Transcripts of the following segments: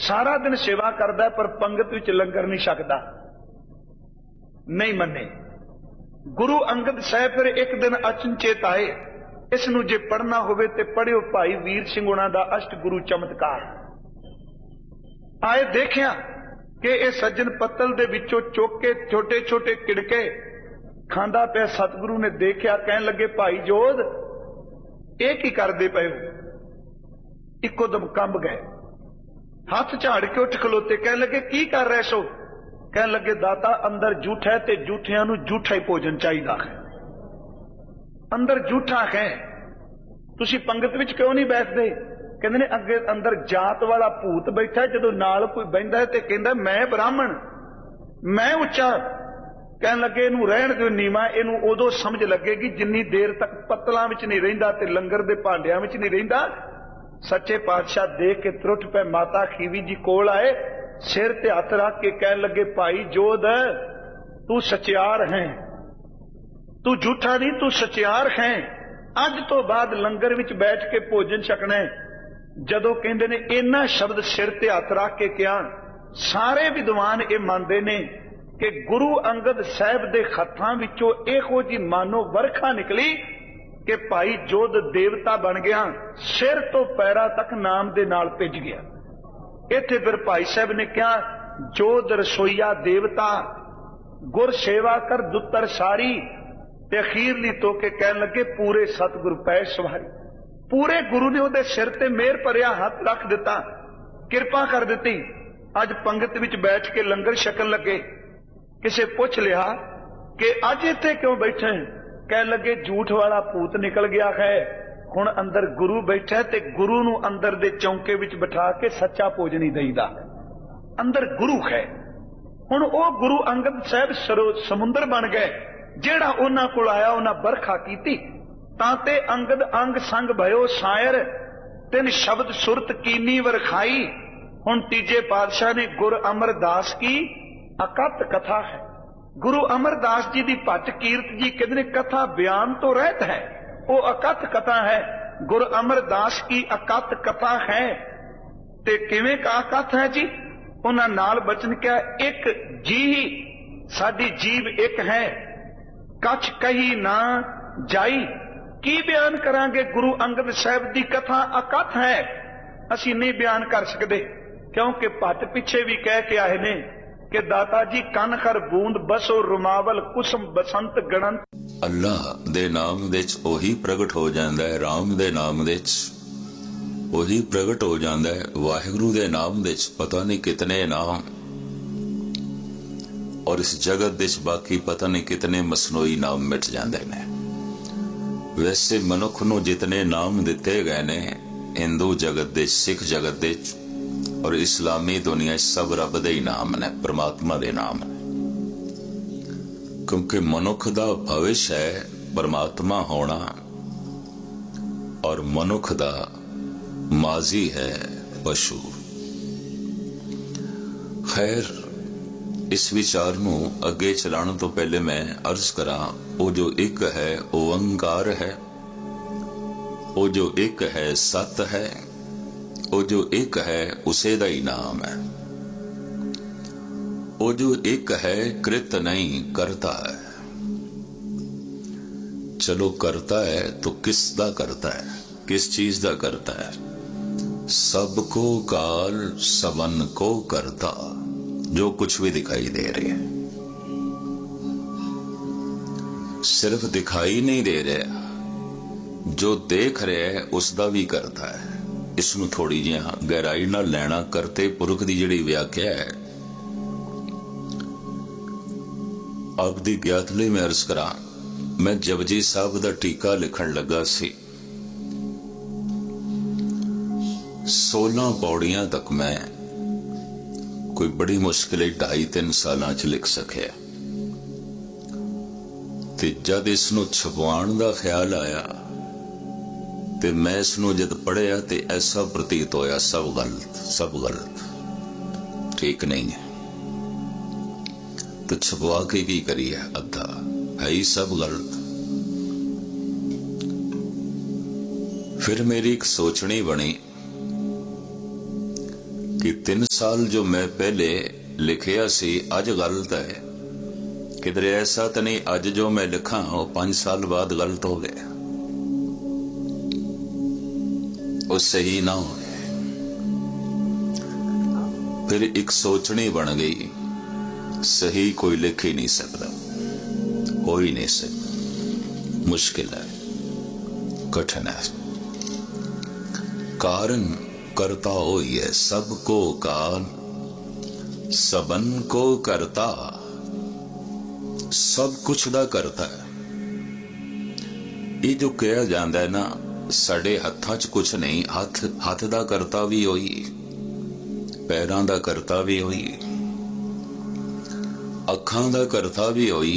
सारा दिन सेवा करदा है, पर पंगत विच लंगर नहीं छकदा, नहीं मन्ने। गुरु अंगद साहब फिर एक दिन अचनचेत आए, इसनूं जे पढ़ना होवे ते पढ़ियो भाई वीर सिंह हुणां दा अष्ट गुरु चमत्कार। आए देखिया कि यह सज्जन पत्तल दे विचों चुक के छोटे छोटे किड़के खांदा पिया। सतगुरु ने देखिया, कहन लगे भाई जोध ये की करदे पए हो? इको दम कंब गए, हाथ झाड़ के उठ खलोते, कहन लगे की कर रहे सो? कहन लगे दाता अंदर झूठा है ते झूठियां नूं झूठा ही भोजन चाहिदा है, अंदर झूठा है, तुसी पंगत विच क्यों नहीं बैठदे? कहंदे ने अगे अंदर जात वाला भूत बैठा, जदों नाल कोई बहिंदा है ते कहंदा मैं ब्राह्मण, मैं उच्चा। कहन लगे इनू रहण दिओ नीवा, इनू उदों समझ लगेगी जिन्नी देर तक पत्तलां विच नहीं रहिंदा ते लंगर दे भांडियां विच नहीं रहिंदा। सच्चे पातशाह देख के त्रुट पे माता खीवी जी कोल आए, सिर ते हथ रख के कहन लगे भाई जोध तू सचियार है, तू झूठा नहीं, तू सचियार है। अज तो बाद लंगर विच बैठ के भोजन छकना है। जदों कहंदे ने इन्ना शब्द सिर ते हथ रख के कहा, सारे विद्वान ये मानते ने कि गुरु अंगद साहब दे खत्तां विचों इहो जी मानो वरखा निकली कि भाई जोध देवता बन गया, सिर तो पैरा तक नाम दे नाल भिज गया। इत्थे फिर भाई साहब ने कहा, जोध रसोईया देवता, गुर सेवा कर दुत्तर सारी, ते अखीरली तो के कहन लगे पूरे सतगुरु पै सवारी। पूरे गुरु ने उहदे सिर ते मेहर भरिया हाथ रख दिता, किरपा कर दी। अज पंगत विच बैठ के लंगर छकन लगे। किसे पुछ लिया कि अज इत्थे क्यों बैठे हैं? कहन लगे झूठ वाला भूत निकल गया है, हुण अंदर गुरु बैठा ते गुरु नूं अंदर दे चौंके विच बिठा के सच्चा भोजन ही दईदा, अंदर गुरु है। हुण ओह गुरु अंगद साहब समुंदर बन गए, जेड़ा उन्हां कोल आया उन्हां बरखा कीती। ताते अंगद अंग संग भयो सायर, तिन शब्द सुरत कीनी वरखाई। हुण तीजे पातशाह ने गुर अमरदास की अकत कथा है। गुरु अमरदास जी की भट्ट कीरत जी कहते कथा बयान तो रहत है, वो अकथ कथा है। गुरु अमरदास की अकथ कथा है। ते किवें का अकथ है जी? उन्हां नाल बचन क्या, एक जी साडी जीव एक है, कछ कही ना जाई। की बयान करांगे? गुरु अंगद साहब की कथा अकथ है, असी नहीं बयान कर सकते, क्योंकि भट्ट पिछे भी कह के आए ने कि दाता जी कन खर बूंद बसो रुमावल कुसम बसंत गणन। अल्लाह दे नाम विच ओही प्रगट हो जांदा है, राम दे नाम विच ओही प्रगट हो जांदा है, वाहिगुरु दे नाम विच पता नहीं कितने नाम, और इस जगत विच बाकी पता नहीं कितने मसनोई नाम मिट जांदे ने। वैसे मनुख नूं जितने नाम दिते गए ने हिंदू जगत दे, सिख जगत दे और इस्लामी दुनिया सब रब दे ही नाम ने, परमात्मा दे नाम ने। क्योंकि मनुख दा भविष्य है परमात्मा होना, और मनुख दा माजी है पशु। खैर, इस विचार नूं अगे चलाने तो पहले मैं अर्ज करा, वो जो एक है ओंकार है, वो जो एक है सत है, वो जो एक है उसे दा ही नाम है। वो जो एक है कृत नहीं करता है। चलो करता है तो किस दा करता है, किस चीज दा करता है? सबको काल सबन को करता, जो कुछ भी दिखाई दे रहे है। सिर्फ दिखाई नहीं दे रहा, जो देख रहे है उसका भी करता है। इसनू थोड़ी जी गहराई ना लेना, करते पुरख की जिहड़ी व्याख्या है आप दी ज्ञात लई मैं अर्ज करा। मैं जपजी साहब दा टीका लिखण लगा सी, 16 पौड़ियां तक मैं कोई बड़ी मुश्किल 2.5-3 सालां च लिख सकिया। ते जद इसनू छपवाण दा ख्याल आया ते मैं इसनू जद पढ़िया ते ऐसा प्रतीत होया सब गलत, ठीक नहीं है। तो छपवा के की करिए, अद्धा है ही सब गलत। फिर मेरी एक सोचनी बनी कि 3 साल जो मैं पहले लिखिया सी अज गलत है, किधरे ऐसा तो नहीं अज जो मैं लिखा वो 5 साल बाद गलत हो गया, वो सही ना हो। फिर एक सोचनी बन गई, सही कोई लिख ही नहीं सकता, हो ही नहीं सकता, मुश्किल है, कठिन है। कारण करता हो ही है, सबको काल सबन को करता, सब कुछ दा करता है। ये जो कहा जाता है ना, साडे हत्थां च कुछ नहीं, हथ दा करता भी होई, पैरां दा करता भी होई, अखां दा करता भी होई,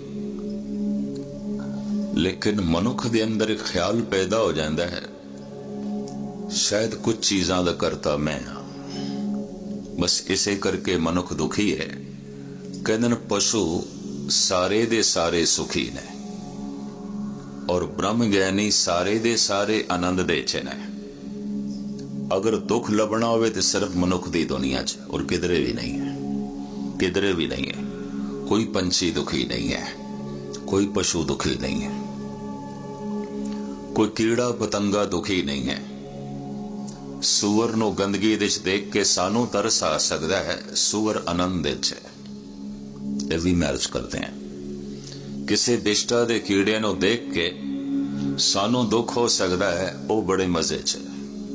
लेकिन मनुख दे अंदर एक ख्याल पैदा हो जाता है, शायद कुछ चीजां दा करता मैं हाँ। बस इसे करके मनुख दुखी है। कहते हैं पशु सारे दे सारे सुखी ने, और ब्रह्म ज्ञानी सारे दे सारे आनंद दे च ने। अगर दुख लभना हो तो सिर्फ मनुख दी दुनिया च, और किधरे भी नहीं है, किधरे भी नहीं है। कोई पंछी दुखी नहीं है, कोई पशु दुखी नहीं है, कोई कीड़ा पतंगा दुखी नहीं है। सूअर नूं गंदगी विच देख के सानू तरस आ सकता है, सूअर आनंद विच है, ये भी मैरिज करते हैं। किसी विष्टा दे कीड़े नूं देख के सानू दुख हो सकता है, वो बड़े मजे च है।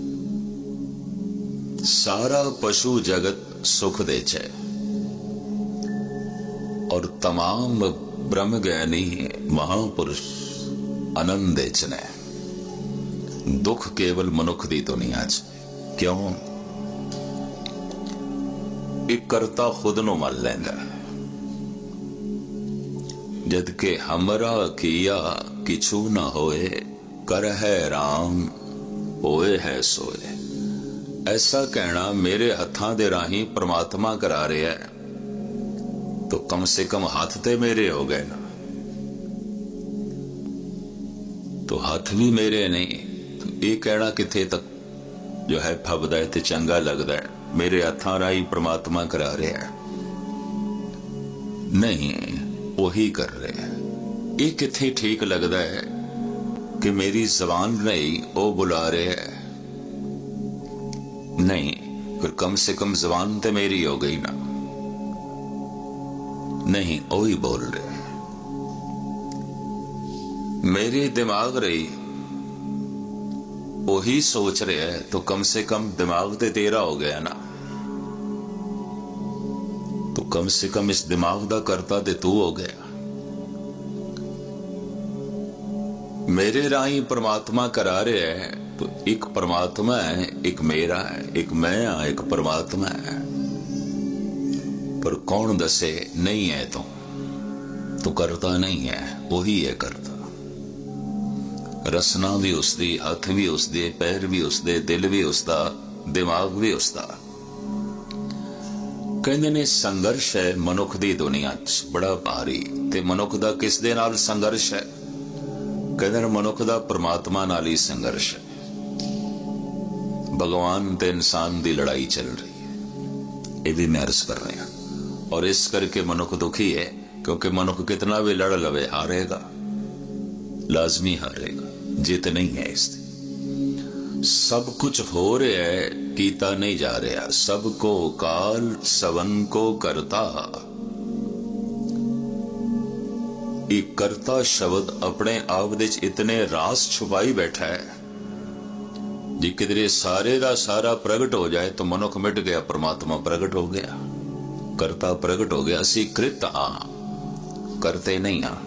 सारा पशु जगत सुख दे च है, और तमाम ब्रह्म ज्ञानी महापुरुष आनंद दे च ने। दुख केवल मनुख दी दुनिया च। क्यों? एक करता खुद नु मल लैंदा, जद के हमरा किया किछु न होए, कर है राम होए है सोए। ऐसा कहना मेरे हत्थां दे राही परमात्मा करा रहा है, तो कम से कम हाथ ते मेरे हो गए ना। तो हाथ भी मेरे नहीं, तो ये कहना किथे तक जो है फबदा है ते चंगा लगता है, मेरे हत्थां राही परमात्मा करा रहा है। नहीं, वही कर रहे हैं। ये किथे ठीक लगता है कि मेरी जबान नहीं वो बुला रहे है? नहीं, फिर कम से कम जबान तो मेरी हो गई ना। नहीं, वही बोल रहे हैं। मेरी दिमाग रही वही सोच रहे है, तो कम से कम दिमाग तो तेरा हो गया ना। तो कम से कम इस दिमाग दा करता ते तू हो गया। मेरे राही परमात्मा करा रहे है, तो एक परमात्मा है, एक मेरा है, एक मैं हाँ, एक परमात्मा है। पर कौन दसे नहीं है तो करता नहीं है, वही है करता। रसना भी उसदी, हथ भी उसदे, पैर भी उसदे, दिल भी उसदा, दिमाग भी उसदा। कहते ने संघर्ष है मनुख दी दुनिया च बड़ा भारी। ते मनुख दा किस दे नाल संघर्ष है? कहते ने मनुख दा परमात्मा नाल ही संघर्ष है। भगवान ते इंसान दी लड़ाई चल रही है, ये भी मैं अर्ज कर रहे हैं। और इस करके मनुख दुखी है, क्योंकि मनुख कितना भी लड़ लवे हारेगा, लाजमी हारेगा, जीत नहीं है इससे। सब कुछ हो रहा है, कीता नहीं जा रहा। सबको काल सवन को करता। एक करता शब्द अपने आप दे इतने रास छुपाई बैठा है, जी किधरे सारे दा सारा प्रगट हो जाए तो मनुख मिट गया, परमात्मा प्रगट हो गया, करता प्रगट हो गया। असी कृत हाँ, करते नहीं हाँ।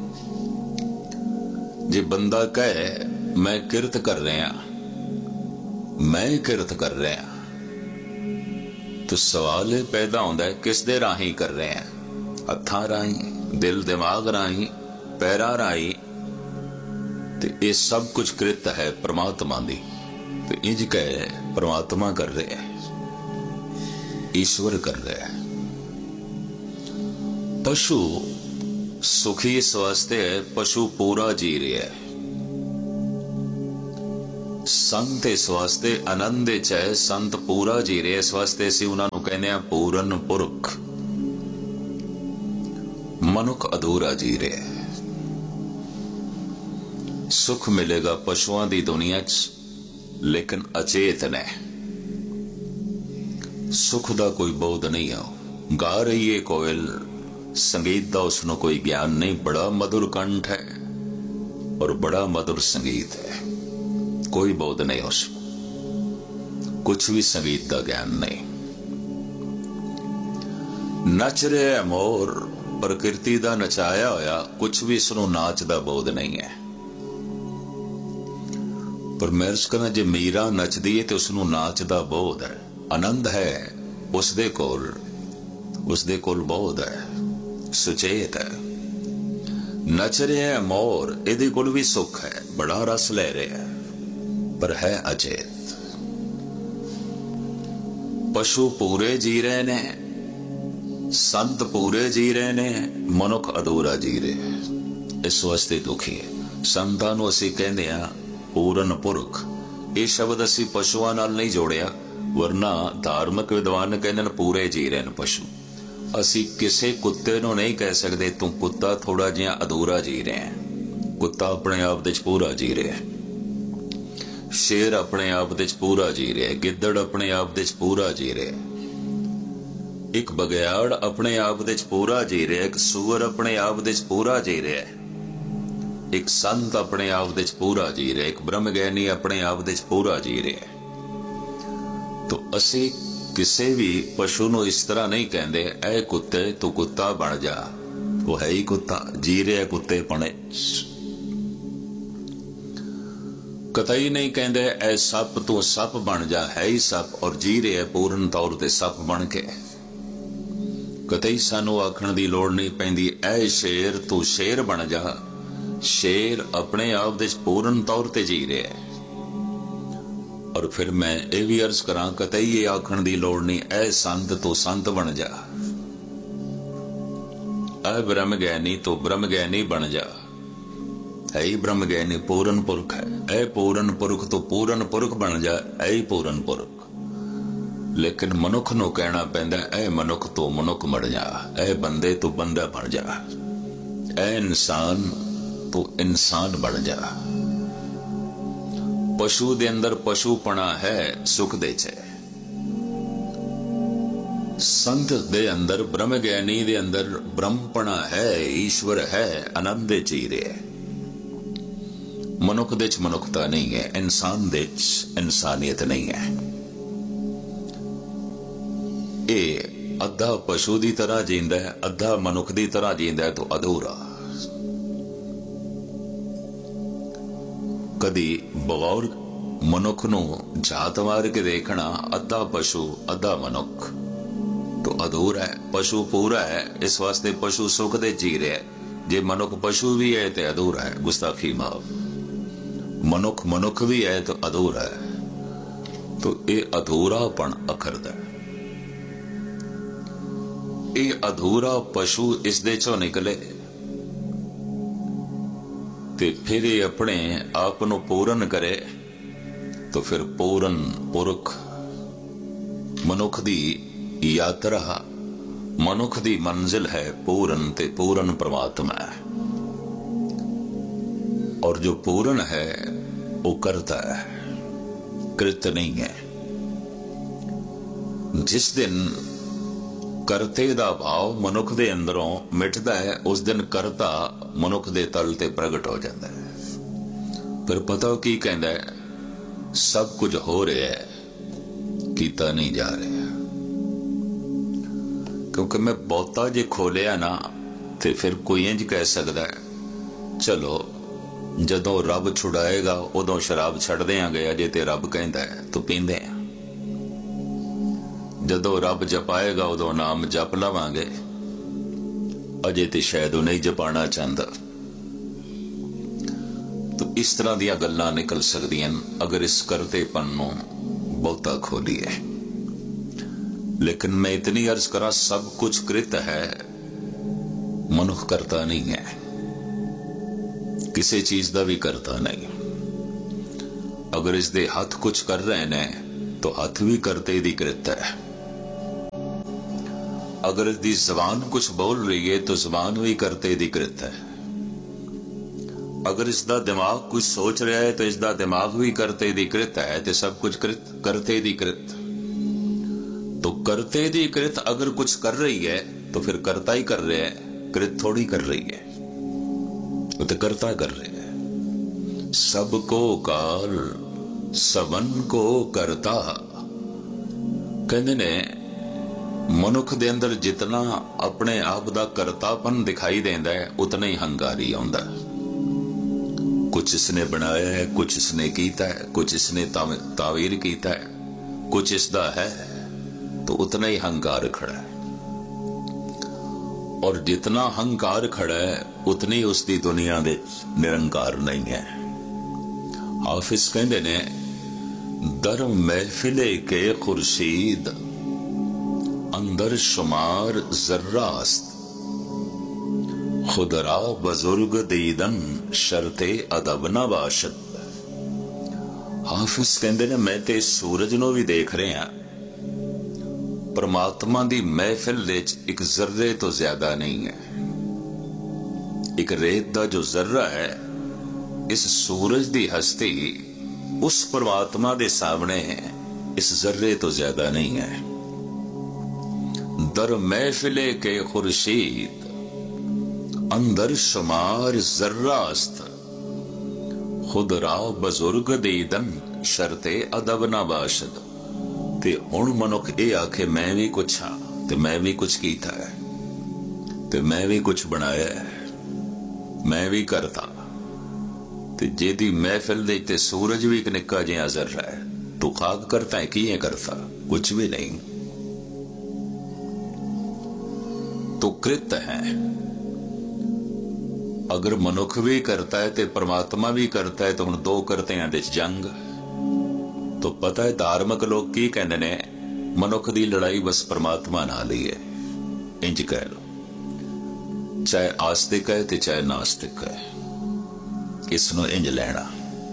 जे बंदा कहे मैं किरत कर रहा, मैं किरत कर रहा, तो सवाल ये पैदा होता है किस दे राही कर रहे हैं? हत्थां राही, दिल दिमाग राही, पैरां राही। तो ये सब कुछ कृत है परमात्मा दी। तो इंज कहे परमात्मा कर रहे हैं, ईश्वर कर रहे हैं। पशु सुखी इस वास्ते है, पशु पूरा जी रहा है। संत इस वास्ते आनंद च है, संत पूरा जी रहे, इस वास्ते असीं उन्हां नूं कहने आ पूरन पुरख। मनुख अधूरा जी रहे। सुख मिलेगा पशुओं की दुनिया च, लेकिन अचेत ने, सुख का कोई बोध नहीं है। गा रही है कोयल, संगीत का उसनों कोई ज्ञान नहीं। बड़ा मधुर कंठ है और बड़ा मधुर संगीत है, कोई बोध नहीं उसको, कुछ भी संगीत का ज्ञान नहीं। नच रहे मोर, प्रकृति का नचाया होया, कुछ भी इसनों नाच का बोध नहीं है। पर मैं कहना जे मीरा नचदी है तो उसनों नाच का बोध है, आनंद है, उसदे कोल बोध है, सुचेत है। नच रहे हैं मोर, इहदे कोल भी सुख है, बड़ा रस ले रहे हैं, पर है अचेत। पशु पूरे जी रहे ने, संत पूरे जी रहे ने, मनुख अधूरा जी रहे। इस वास्ते दुखी है। संतां नूं असीं कहंदे आ पूरन पुरख। यह शब्द असीं पशुआं नाल नहीं जोड़िया, वरना धार्मिक विद्वान कहंदे ने पूरे जी रहे ने पशु। असीं किसी कुत्ते नूं नहीं कह सकते तू कुत्ता थोड़ा जिहा अधूरा जी रहे हैं। कुत्ता अपने आप दे पूरा जी रहा है, शेर अपने आप दे पूरा जी रहा है, गिद्दड़ अपने आप दे पूरा जी रहा है, एक बघियाड़ अपने आप दे पूरा जी रहा है, एक सूअर अपने आप दे पूरा जी रहा है, एक संत अपने आप दे पूरा जी रहा है, एक ब्रह्मज्ञानी अपने आप दे पूरा जी रहा है। तो असी किसी भी पशु नूं इस तरह नहीं कहते ऐ कुत्ते तू कुत्ता बन जा, वो है ही कुत्ता, जी रहा कुत्ते पने। कतई नहीं कहते ऐ सप तू सप बन जा, है ही सप और जी रहा पूर्ण तौर ते सप बन के। कतई सानू आखण दी लोड़ नहीं पैंदी ऐ शेर तू शेर बन जा, शेर अपने आप दे पूर्ण तौर ते जी रहा है। और फिर मैं ये भी अर्ज करा, कतई ये आखण दी लोड़ नहीं ऐ संत तू संत बन जा, ऐ ब्रह्मज्ञानी तू ब्रह्मज्ञानी बन जा, है ही ब्रह्मज्ञानी पूरन पुरख है, ऐ पूरन पुरख तू पूरन पुरख बन जा, ऐ ही पूरन पुरख। लेकिन मनुख नूं कहना पैंदा ऐ मनुख तू मनुख बन जा, ऐ बंदे तू बंदा बन जा, ऐ इंसान तू इंसान बन जा। पशु दे अंदर पशुपना है, सुख दे च, संत दे अंदर ब्रह्मज्ञानी दे अंदर ब्रह्मपना है, ईश्वर है, आनंद जी रहे। मनुख दे च मनुखता नहीं है, इंसान दे च इंसानियत नहीं है। ये अद्धा पशु दी तरह जींदा है, अद्धा मनुख दी तरह जींदा है, तो अधूरा। कदी बगौर मनुख नूं जात मार के देखना, अद्धा पशु अद्धा मनुख, तो अधूरा है। पशु पूरा है, इस वास्ते पशु सुख दे जी रहा है। जे मनुख पशु भी है तो अधूरा है, गुस्ताखी माफ। मनुख मनुख भी है तो अधूरा है। तो ये अधूरापन अखरदा, ये अधूरा पशु इस दे चों निकले ते फिर ये अपने आप को पूरन करे, तो फिर पूरन पुरख। मनुख दी यात्रा, मनुख दी मंजिल है पूरन ते पूरन परमात्मा है। और जो पूरन है वो करता है, कृत नहीं है। जिस दिन करते दा भाव मनुख दे अंदरों मिटदा है, उस दिन करता मनुख दे तल ते प्रगट हो जाता है। फिर पता की कहंदा है, सब कुछ हो रहा है, कीता नहीं जा रहा। क्योंकि मैं बहुता जे खोलिया ना ते फिर कोई इंज कह सकता है चलो जदों रब छुड़ाएगा उदों शराब छड़ देंगे, अजे ते रब कहंदा है तो पींदे हैं। जदों रब जपाएगा उदों नाम जप लवांगे, अजे ते शायद वो नहीं जपाना चाहता। तो इस तरह दियां गल्लां निकल सकदियां अगर इस करतेपन नूं बहुता खोलीए। लेकिन मैं इतनी अर्ज करा, सब कुछ कृत है, मनुख करता नहीं है, किसी चीज का भी करता नहीं। अगर इसके हथ कुछ कर रहे ने तो हथ भी करते दी कृत है। अगर इसकी जबान कुछ बोल रही है तो जबान भी करते दी कृत है। अगर इसका दिमाग कुछ सोच रहा है तो इसका दिमाग भी करते दी कृत है। तो सब कुछ करते दी कृत। तो करते दी कृत अगर कुछ कर रही है तो फिर करता ही कर रहे हैं, कृत थोड़ी कर रही है, वो तो करता कर रहे हैं। सबको काल सबन को करता। कहते ने मनुख दे अंदर जितना अपने आप दा करतापन दिखाई देंदा है उतना ही हंकारी आउंदा है। कुछ इसने बनाया है, कुछ इसने कीता है, कुछ इसने तावीर कीता है, कुछ इसदा है, तो उतना ही हंकार खड़ा है। और जितना हंकार खड़ा है उतनी उसकी दुनिया दे निरंकार नहीं है। हाफिज कहते ने दर महफिले के खुर्शीद अंदर शुमार जर्रास्त खुदरा बुजुर्ग दीदन शर्ते अदब न बाशद। हाफिज कहते ने मैं ते सूरज नो भी देख रहे हैं, परमात्मा दी महफिल विच एक जर्रे तो ज्यादा नहीं है। एक रेत दा जो जर्रा है, इस सूरज दी हस्ती उस परमात्मा दे सामने इस जर्रे तो ज्यादा नहीं है। दर महफिले के खुर्शीद अंदर शुमार जर्रास्त खुदरा बुजुर्ग दीदन शर्ते अदब ना बाशद। ते हुण मनुख ये आखे मैं भी कुछ हाँ, ते मैं भी कुछ कीता है, ते मैं भी कुछ बनाया है, मैं भी करता। ते जेदी महफिल दे ते सूरज भी एक निक्का जिहा जर्रा है, तू खाक करता है कि करता कुछ भी नहीं। तो कृत है। अगर मनुख भी करता है तो परमात्मा भी करता है, तो हुण दो करते हैं दे जंग। तो पता है धार्मिक लोग की कहते ने, मनुख की लड़ाई बस परमात्मा नाल ही है। इंज कह लो, चाहे आस्तिक है तो चाहे नास्तिक है, इसनों इंज लेना।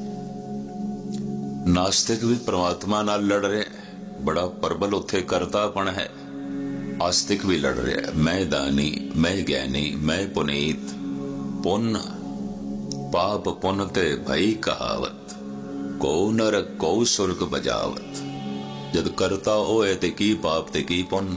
नास्तिक भी परमात्मा नाल लड़ रहे, बड़ा प्रबल उत्थे करतापन है। आस्तिक भी लड़ रहा है, मैं दानी, मैं ज्ञानी, मैं पुनीत, पुन पाप पुन ते भई कहावत, को नरक को सुर्ग बजावत। जद करता होए ते की पाप ते की पुन।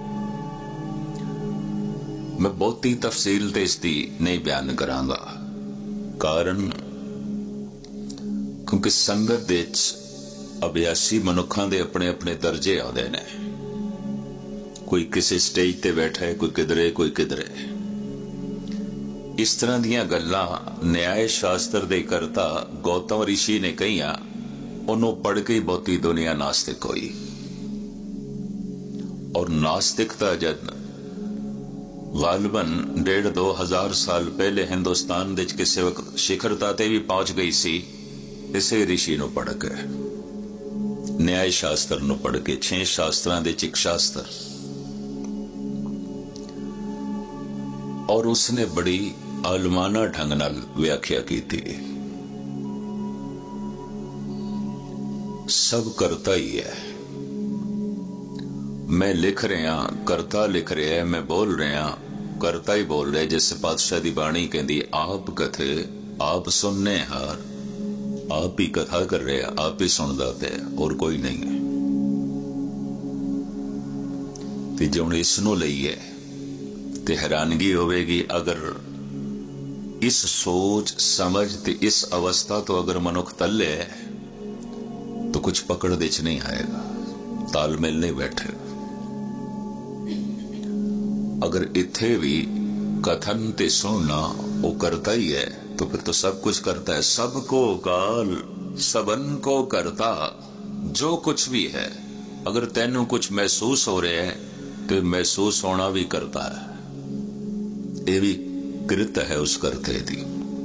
मैं बहुती तफसील ते इसकी नहीं बयान करांगा, कारण क्योंकि संगत दे अभ्यासी मनुखां दे अपने अपने दर्जे आउंदे ने। कोई किसी स्टेज ते बैठा है, कोई किधरे कोई किधरे। इस तरह दियां गल्लां न्याय शास्त्र दे करता गौतम ऋषि ने कहियां, उन्होंने पढ़ के बहुती दुनिया नास्तिक हुई। और नास्तिकता जद गालबन 1,500-2,000 साल पहले हिंदुस्तान दे किसी वक्त शिखरता ते भी पहुंच गई सी, इसे ऋषि नु पढ़ के, न्याय शास्त्र नु पढ़ के, 6 शास्त्रां दे एक शास्त्र। और उसने बड़ी आलमाना ढंग नाल व्याख्या की थी। सब करता ही है। मैं लिख रहा, करता लिख रहा है, मैं बोल रहा, करता ही बोल रहा है। जैसे पातशाह दी बाणी कहती, आप कथे आप सुनने हार, आप ही कथा कर रहे, आप ही सुनदा पे, और कोई नहीं है। ते जो इसनों लईए ते हैरानगी होवेगी, अगर इस सोच समझ ते इस अवस्था तो अगर मनुख तले है तो कुछ पकड़ देच नहीं आएगा, तालमेल नहीं बैठेगा। अगर इथे भी कथन ते सुनना वो करता ही है, तो फिर तो सब कुछ करता है। सबको काल सबन को करता, जो कुछ भी है। अगर तेनू कुछ महसूस हो रहा है तो महसूस होना भी करता है। ये भी कृत है उस करते दी।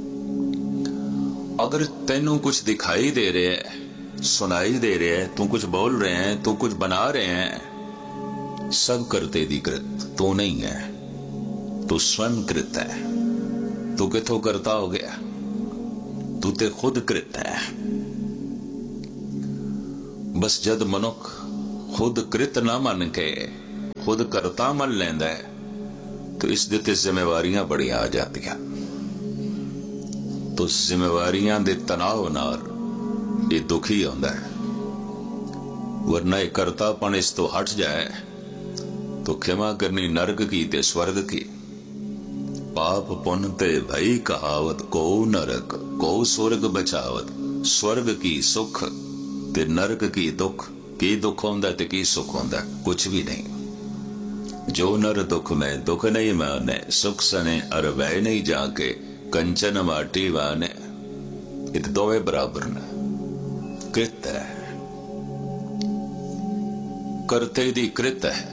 अगर तेनू कुछ दिखाई दे रहे है, सुनाई दे रहे है, तू कुछ बोल रहे हैं, तू कुछ बना रहे हैं, सब करते दी कृत। तू नहीं है, तू स्वयं कृत है। तू किथों करता हो गया? तू ते खुद कृत है। बस जद मनुख खुद कृत ना मन के खुद करता मन लैंदा है तो इस दे ते जिम्मेवारियां बड़ियां आ जातियां। तो जिम्मेवारियां दे तनाव नाल ये दुखी आंदा है, वरना ये करतापन इस तो हट जाए तो क्षमा करनी नरक की ते स्वर्ग की। पाप पुन ते भई कहावत, को नरक को स्वर्ग बचावत। स्वर्ग की सुख ते नरक की दुख। की दुख होंदा ते की सुख होंदा? कुछ भी नहीं। जो नर दुख में दुख नहीं माने, सुख सने अर वह नहीं जाके, कंचन माटी वाने। इत दोवे बराबर ने। कृत है, करते दी कृत है।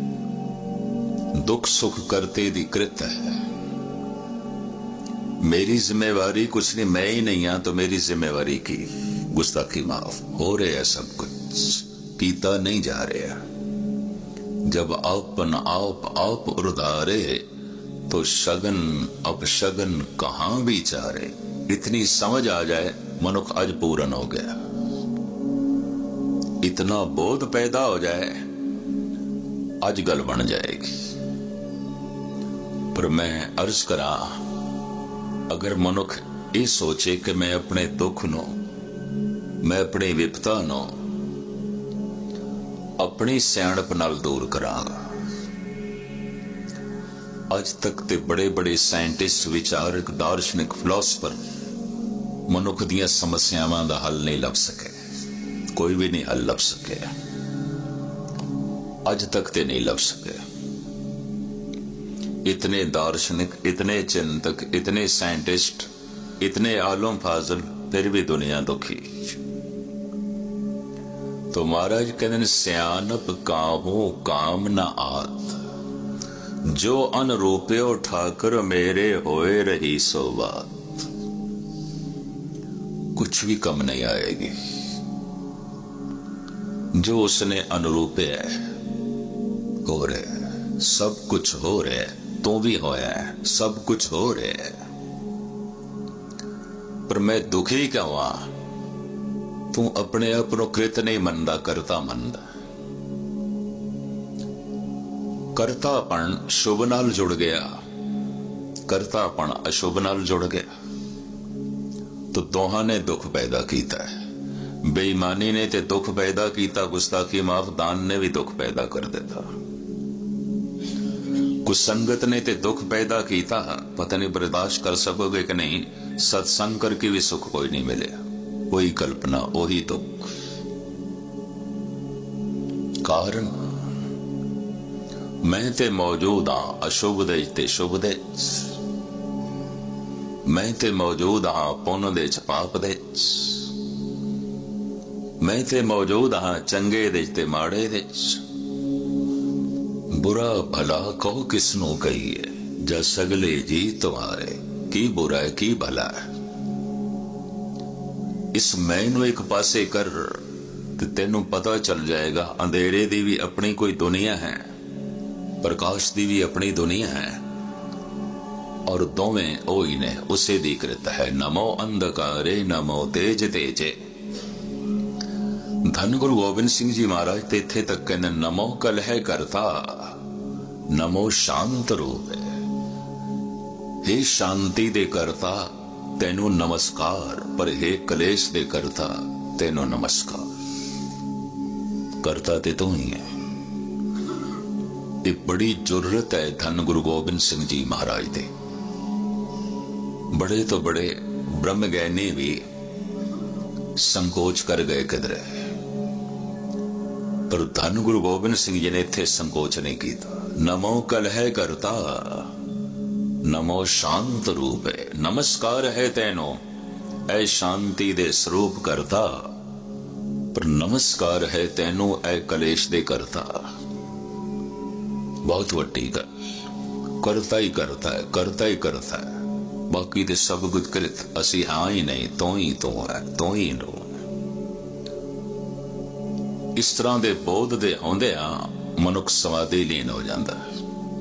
दुख सुख करते दी कृत है। मेरी जिम्मेवारी कुछ नहीं, मैं ही नहीं हाँ तो मेरी जिम्मेवारी की गुस्ताखी माफ हो रहे है, सब कुछ कीता नहीं जा रहा। जब आपन आप उर्धारे तो शगन अपशगन कहां भी चारे। इतनी समझ आ जाए मनुख आज पूर्ण हो गया। इतना बोध पैदा हो जाए आज गल बन जाएगी। पर मैं अर्ज करा, अगर मनुख ये सोचे कि मैं अपने दुख नो, मैं अपनी विपता नो अपनी सियाणप नाल दूर करांगा। अज तक ते बड़े बड़े साइंटिस्ट, विचारक, दार्शनिक, फिलोसफर मनुख दियां समस्यावां दा हल नहीं लभ सके। कोई भी नहीं हल लभ सके, अज तक ते नहीं लभ सके। इतने दार्शनिक, इतने चिंतक, इतने साइंटिस्ट, इतने आलम फाजल, फिर भी दुनिया दुखी। तो महाराज कहते सियानप काहू काम न आत, जो अनरूप्यो ठाकर मेरे होए रही सो बात। कुछ भी कम नहीं आएगी। जो उसने अनुरूपे है हो रहे, सब कुछ हो रहे, तो भी होया है, सब कुछ हो रहे है। पर मैं दुखी क्यों हुआ? तू अपने आप को कृत नहीं मनदा, करता मनदा। करतापन शुभ नाल जुड़ गया, करतापन अशुभ नाल जुड़ गया, तो दोहां ने दुख पैदा किया है। बेईमानी ने ते दुख पैदा किया, गुस्ताखी माफ दान ने भी दुख पैदा कर देता। कुसंगत ने ते दुख पैदा किया, पता नहीं बर्दाश्त कर सकोगे कि नहीं। सत्संग करके भी सुख कोई नहीं मिले, वही कल्पना, वही दुख। कारण मैं ते मौजूद हाँ अशुभ दे ते शुभ दे, मैं ते मौजूद हाँ पुण्य दे पाप दे, मैं ते मौजूद हाँ चंगे दे ते माड़े दे। बुरा भला कहो किसनों कहिए, जब सगले जी तुम्हारे, की बुरा है की भला है। इस मैनू एक पासे कर ते तेनू पता चल जाएगा अंधेरे दी भी अपनी कोई दुनिया है, प्रकाश दी भी अपनी दुनिया है, और दोवें ओही ने उसे दी कृत है। नमो अंधकारे नमो तेज तेजे। धन गुरु गोबिंद सिंह जी महाराज ते इत्थे तक कहने नमो कलह करता, नमो शांत रूप है। हे शांति दे करता तेनू नमस्कार, पर हे कलेश दे करता तेनू नमस्कार। करता ते तू ही है। ये बड़ी जरूरत है धन गुरु गोबिंद सिंह जी महाराज दे। बड़े तो बड़े ब्रह्मज्ञानी भी संकोच कर गए किधरे, पर धन गुरु गोबिंद सिंह जी ने इत्थे संकोच नहीं किया। नमो कलह करता, नमो शांत रूप है। नमस्कार है तेनो ऐ शांति दे स्वरूप करता, पर नमस्कार है तेनो ऐ कलेश दे करता। बहुत वड्डी गल। करता ही करता है, करता ही करता है, बाकी ते सब कुछ कृत। असी हाँ ही नहीं, तो ही तो है, तो ही नो। इस तरह दे बोध दे आउंदे मनुख समाधि लीन हो जाता है।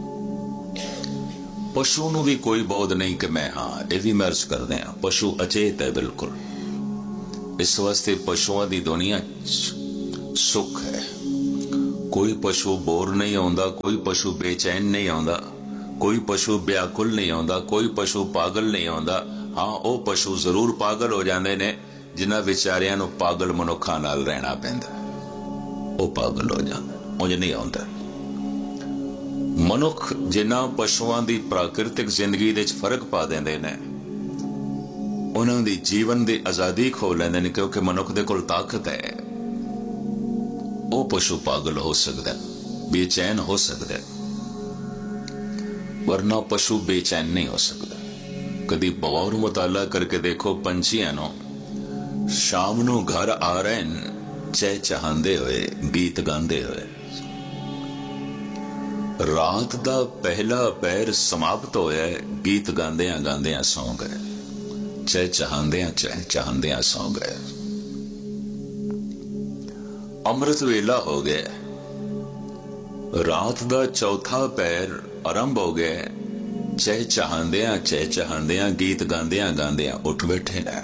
पशु नूं भी कोई बोध नहीं कि मैं हाँ, ये भी मर्ज करते हैं। पशु अचेत है बिल्कुल। इस वास्ते पशुओं की दुनिया सुख है। कोई पशु बोर नहीं आउंदा, कोई पशु बेचैन नहीं आउंदा, कोई पशु व्याकुल नहीं आउंदा, कोई पशु पागल नहीं आउंदा। हाँ, वो पशु जरूर पागल हो जाते ने जिन्हां विचारियां नूं पागल मनुखां नाल रहना पैंदा, वो पागल हो जांदे, उंज नहीं आउंदा। मनुख जिन्हां पशुआं दी प्राकृतिक जिंदगी दे च फर्क पा देंदे ने, उन्हां दी जीवन दी आजादी खो लैंदे ने, क्योंकि मनुख दे कोल ताकत है। वो पशु पागल हो सकता है, बेचैन हो सकता है, वरना पशु बेचैन नहीं हो सकता। कदी गौर मुताला करके देखो, पंछियां नो शाम नू घर आ रहे हैं चहचहांदे हुए, गीत गांदे हुए। रात दा पहला पैर समाप्त होया, गीत गांदियां गांदियां सौ गए, चहचहांदियां सौ गए। अमृत वेला हो गया, रात दा चौथा पैर आरंभ हो गया, चहचहांदियां गीत गांदियां गांदियां उठ बैठे हैं।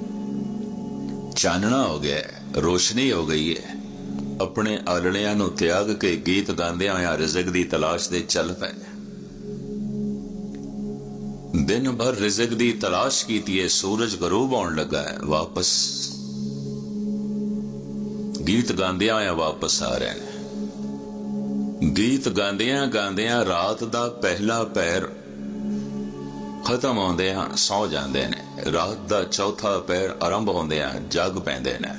चानना हो गया, रोशनी हो गई है, अपने आलड़ियां नूं त्याग के गीत गांदियां होया रिज़क दी तलाश दे चल पे। दिन भर रिज़क दी तलाश कीती है, सूरज गरूब होने लगा है, वापस गीत गांदियां होया वापस आ रहे हैं। गीत गांदियां गांदियां रात दा पहला पैर खत्म होंदियां सौ जांदे ने, रात दा चौथा पैर आरंभ होंदियां जाग पैंदे ने।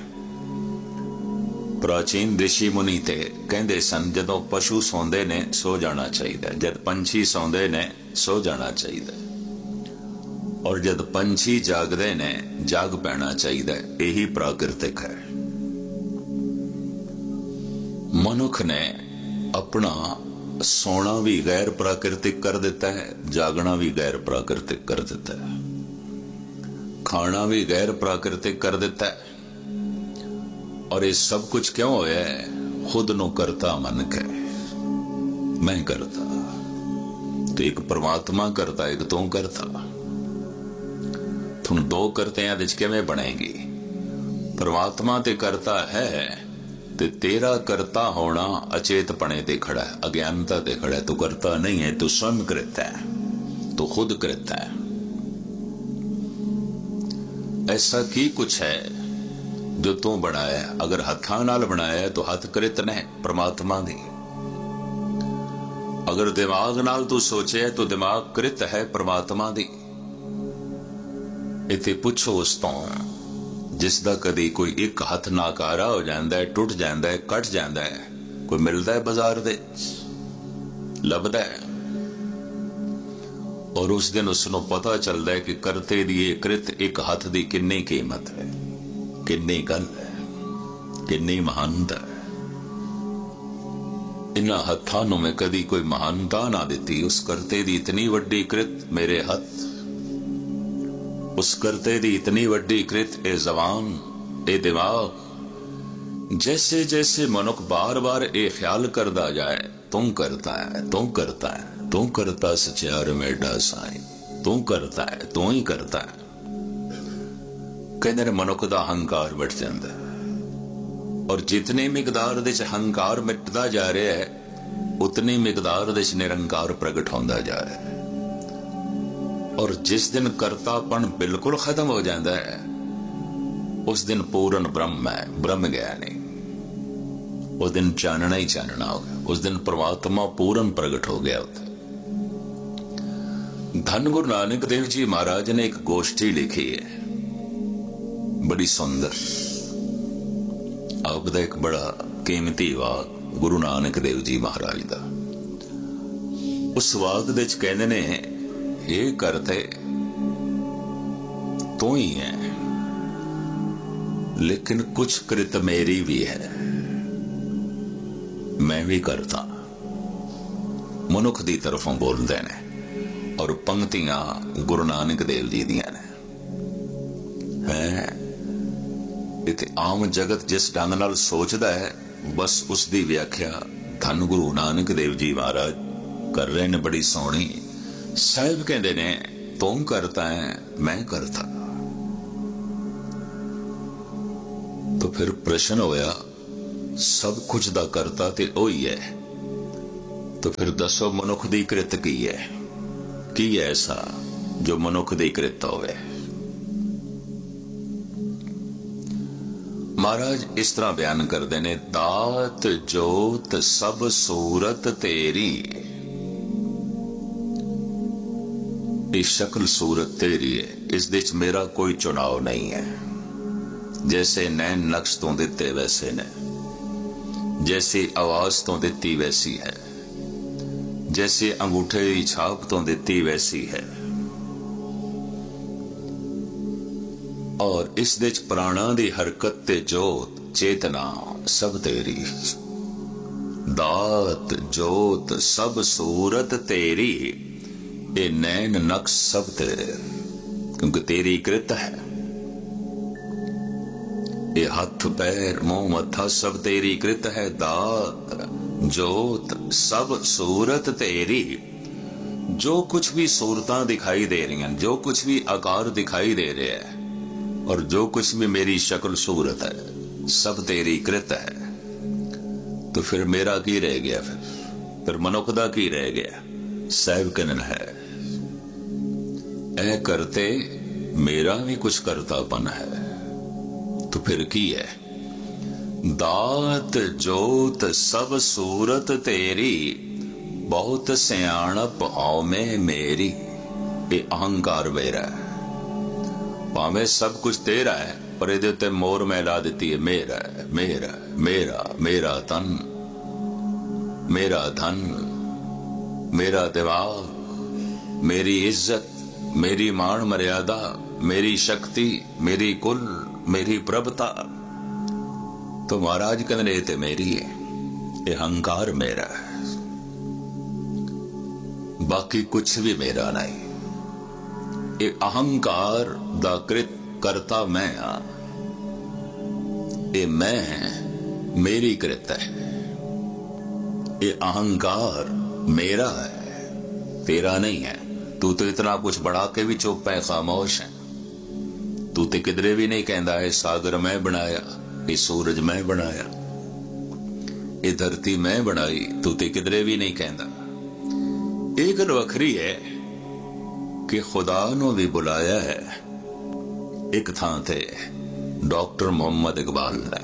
प्राचीन ऋषि मुनि ते कहंदे सन, जदों पशु सौंदे ने सो जाना चाहिए, जद पंछी सौंदे ने सो जाना चाहिए, और जद पंछी जागदे ने जाग पैना चाहिए। यही प्राकृतिक है। मनुख ने अपना सोना भी गैर प्राकृतिक कर देता है, जागना भी गैर प्राकृतिक कर देता है, खाना भी गैर प्राकृतिक कर देता है। और ये सब कुछ क्यों होया है? खुद नु करता मन के, मैं करता तो एक परमात्मा करता, एक तू करता। तुम दो करते हैं किवें बनेगी? परमात्मा ते करता है ते तेरा करता होना अचेत पने ते खड़ा है, अज्ञानता ते खड़ा है। तू करता नहीं है, तू स्वयं करता है, तू खुद करता है। ऐसा की कुछ है जो तू बनाया? अगर हथा नाल बनाया तो हथ कृत ने परमात्मा दी। अगर दिमाग नाल तू सोचे तो दिमाग कृत है परमात्मा दी। इथे पुछो उस तो जिसदा कदी कोई एक हथ नाकारा हो जाता है, टुट जाता है, कट जाता है, कोई मिलता है बाजार दे, लभदा है, और उस दिन उसनों पता चलता है कि करते दी कृत एक हथ दी किन्नी कीमत है, किन्नी गल है, किन्नी महानता है। इन्हां हत्थां नूं मैं कदी कोई महानता ना दिती। उस करते दी इतनी वड्डी कृत मेरे हथ, उस करते दी इतनी वड्डी कृत ए जबान, ए दिमाग। जैसे जैसे मनुख बार बार ए ख्याल करता जाए, तू करता है, तू करता है, तू करता सचियार मेडा साई, तू करता है, तू ही करता है, कहते मनुख दा अहंकार बढ़ जाता है। और जितनी मिकदार दे अहंकार मिटता जा रहा है, उतनी मिकदार दे निरंकार प्रगट होता जा रहा है। और जिस दिन कर्तापन बिल्कुल खत्म हो जाता है, उस दिन पूर्ण ब्रह्म है, ब्रह्म ज्ञानी। उस दिन चानना ही चानना हो गया, उस दिन परमात्मा पूर्ण प्रगट हो गया। धन गुरु नानक देव जी महाराज ने एक गोष्ठी लिखी है, बड़ी सुंदर। आपका एक बड़ा कीमती वाक गुरु नानक देव जी महाराज दा। उस वाक दे कहंदे ने, ये करते तू ही है, लेकिन कुछ कृत मेरी भी है, मैं भी करता। मनुख दी तरफों बोलते ने, और पंक्तियां गुरु नानक देव जी दियां ने। इत्थे आम जगत जिस ढंग नाल सोचदा है, बस उसकी व्याख्या धन गुरु नानक देव जी महाराज कर रहे ने, बड़ी सोहनी। साहिब कहते ने, तू करता है, मैं करता। तो फिर प्रश्न होया सब कुछ दा करता ते ओही है। तो फिर दसो मनुख दी कृत की है ऐसा जो मनुख दी कृत होवे। महाराज इस तरह बयान करते ने, दात जोत सब सूरत तेरी, ये शक्ल सूरत तेरी है, इस दिच मेरा कोई चुनाव नहीं है। जैसे नैन नक्श तो दिते वैसे ने, जैसे आवाज तो दिती वैसी है, जैसे अंगूठे की छाप तो दिती वैसी है। और इस दिच प्राणा दी हरकत ते जोत चेतना सब तेरी। दात जोत सब सूरत तेरी, ये नैन नक्श सब तेरे, क्योंकि तेरी कृत है। ये हाथ पैर मुंह मत्था सब तेरी कृत है। दात जोत सब सूरत तेरी, जो कुछ भी सूरतां दिखाई दे रही हैं, जो कुछ भी आकार दिखाई दे रहे हैं, और जो कुछ भी मेरी शक्ल सूरत है, सब तेरी कृत है। तो फिर मेरा की रह गया? फिर मनुख दा की रह गया? साहिब कहन है, ऐ करते मेरा भी कुछ करतापन है। तो फिर की है? दात जोत सब सूरत तेरी, बहुत सियाणप औमे मेरी। ये अहंकार मेरा है। भावे सब कुछ तेरा है, पर इहदे उत्ते मोर मैला दिती है, मेरा है, मेरा मेरा मेरा तन, मेरा धन, मेरा दिमाग, मेरी इज्जत, मेरी मान मर्यादा, मेरी शक्ति, मेरी कुल, मेरी प्रभुता। तो महाराज कहने ते मेरी है, ये अहंकार मेरा है, बाकी कुछ भी मेरा नहीं। ये अहंकार दा कृत करता मैं हाँ, ये मैं मेरी कृत है। ये अहंकार मेरा है, तेरा नहीं है। तू तो इतना कुछ बढ़ा के भी चुप है, खामोश है। तू तो किधरे भी नहीं कहता है सागर मैं बनाया, ये सूरज मैं बनाया, ये धरती मैं बनाई। तू तो किधरे भी नहीं कहता। एक गल वखरी है कि खुदा नु भी बुलाया है एक थां ते डॉक्टर मोहम्मद इकबाल ने।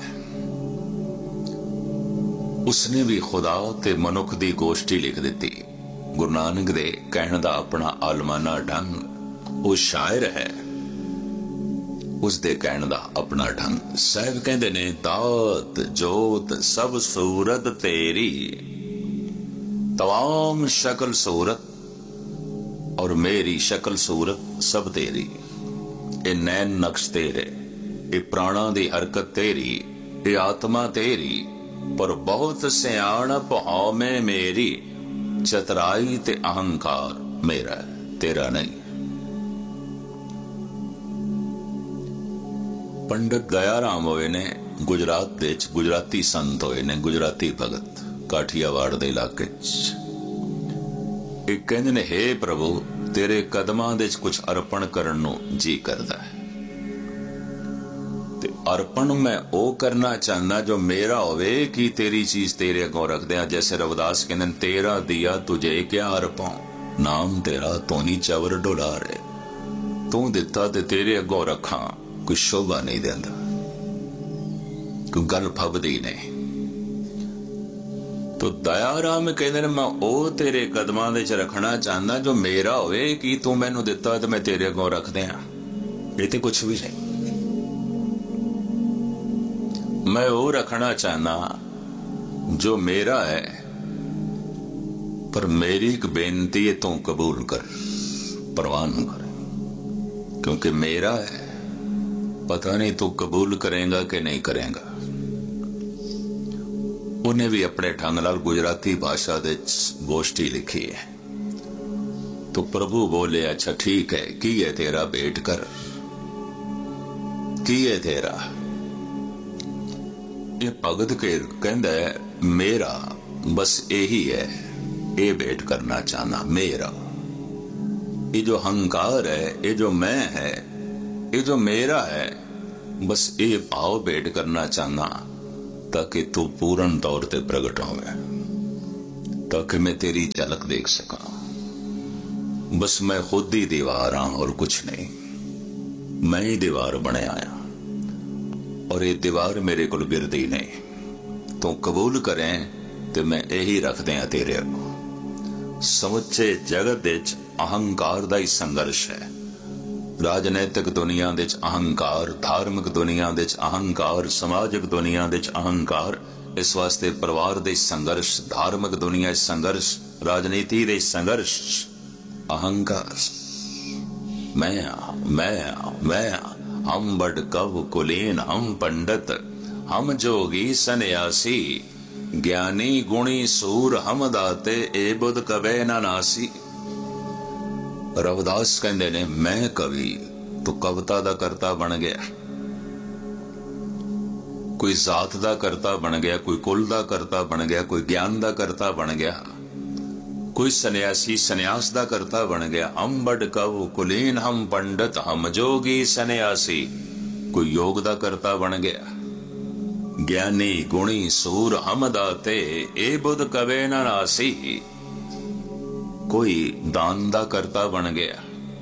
उसने भी खुदा ते मनुख दी गोष्ठी लिख दी। गुरु नानक दे कहण दा अपना आलमाना ढंग, वो शायर है, उसदे कहण दा अपना ढंग। साहिब कहंदे ने, दात जोत सब सूरत तेरी, तमाम शक्ल सूरत और मेरी शक्ल सूरत सब तेरी। ये नैन नक्श तेरे, ये प्राणा दी हरकत तेरी, ये आत्मा तेरी, पर बहुत सियाणप औमे मेरी। चतराई ते अहंकार मेरा, तेरा नहीं। पंडित दयाराम होए ने गुजरात दे गुजराती संत होए ने, गुजराती भगत काठियावाड़ दे इलाके एक कहंदे ने, हे प्रभु तेरे कदमां दे कुछ अर्पण करन नूं जी करदा है। ते अर्पण मैं ओ करना चाहना जो मेरा होवे, कि तेरी चीज तेरे अगों रख दिया। जैसे रविदास कहंदे ने, तेरा दिया तुझे क्या अर्पां, नाम तेरा तो नहीं चवर डोला रे। तू दिता ते तेरे अगों रखा, कोई शोभा नहीं देंदा, कोई गल फबदी नहीं। तो दयाराम कहते ने, मैं ओ तेरे कदमां दे च रखना चाहना जो मेरा होवे, कि तू मैनू दिता तो मैं तेरे अगों रख दिया। ये तो कुछ भी नहीं। मैं वो रखना चाहना जो मेरा है, पर मेरी एक बेनती है, तू कबूल कर, परवान कर, क्योंकि मेरा है, पता नहीं तू कबूल करेगा कि नहीं करेगा। उन्हें भी अपने ढंग नाल गुजराती भाषा दे गोष्ठी लिखी है। तो प्रभु बोले, अच्छा ठीक है, की है तेरा, भेंट कर, की है तेरा। ये भगत के कहंदा है, मेरा बस यही है, ये भेंट करना चाहना मेरा। ये जो अहंकार है, ये जो मैं है, ये जो मेरा है, बस ये भाव भेंट करना चाहना। ताकि तू पूर्ण तौर पर प्रगट होवे, ताकि मैं तेरी झलक देख सका। बस मैं खुद ही दीवार हाँ और कुछ नहीं। मैं ही दीवार बने आया और ये दीवार मेरे को गिरदी नहीं। तो कबूल करें तो मैं यही रख दिया तेरे को। समुचे जगत विच अहंकार दा ही संघर्ष है। राजनैतिक दुनिया दे अहंकार, धार्मिक दुनिया दे अहंकार, समाजिक दुनिया दे अहंकार। इस वास्ते परिवार दे संघर्ष, धार्मिक दुनिया संघर्ष, राजनीति दे संघर्ष, अहंकार। मैं हम बड़ कव कुलीन, हम पंडित, हम जोगी सन्यासी, ज्ञानी गुणी सूर, हम दाते ए बुध कवे ना नासी। रविदास कहते ने मैं कवि, तो कविता दा करता बन गया। कोई जात दा करता बन गया, कोई कुल दा करता बन गया, कोई ज्ञान दा करता बन गया, कोई सन्यासी सन्यास दा करता बन गया। हम बड़ कव कुलीन, हम पंडित, हम जोगी सन्यासी, कोई योग दा करता बन गया। ज्ञानी गुणी सूर, हम दाते ए बुध कवे ना नासी, कोई दान दा करता बन गया।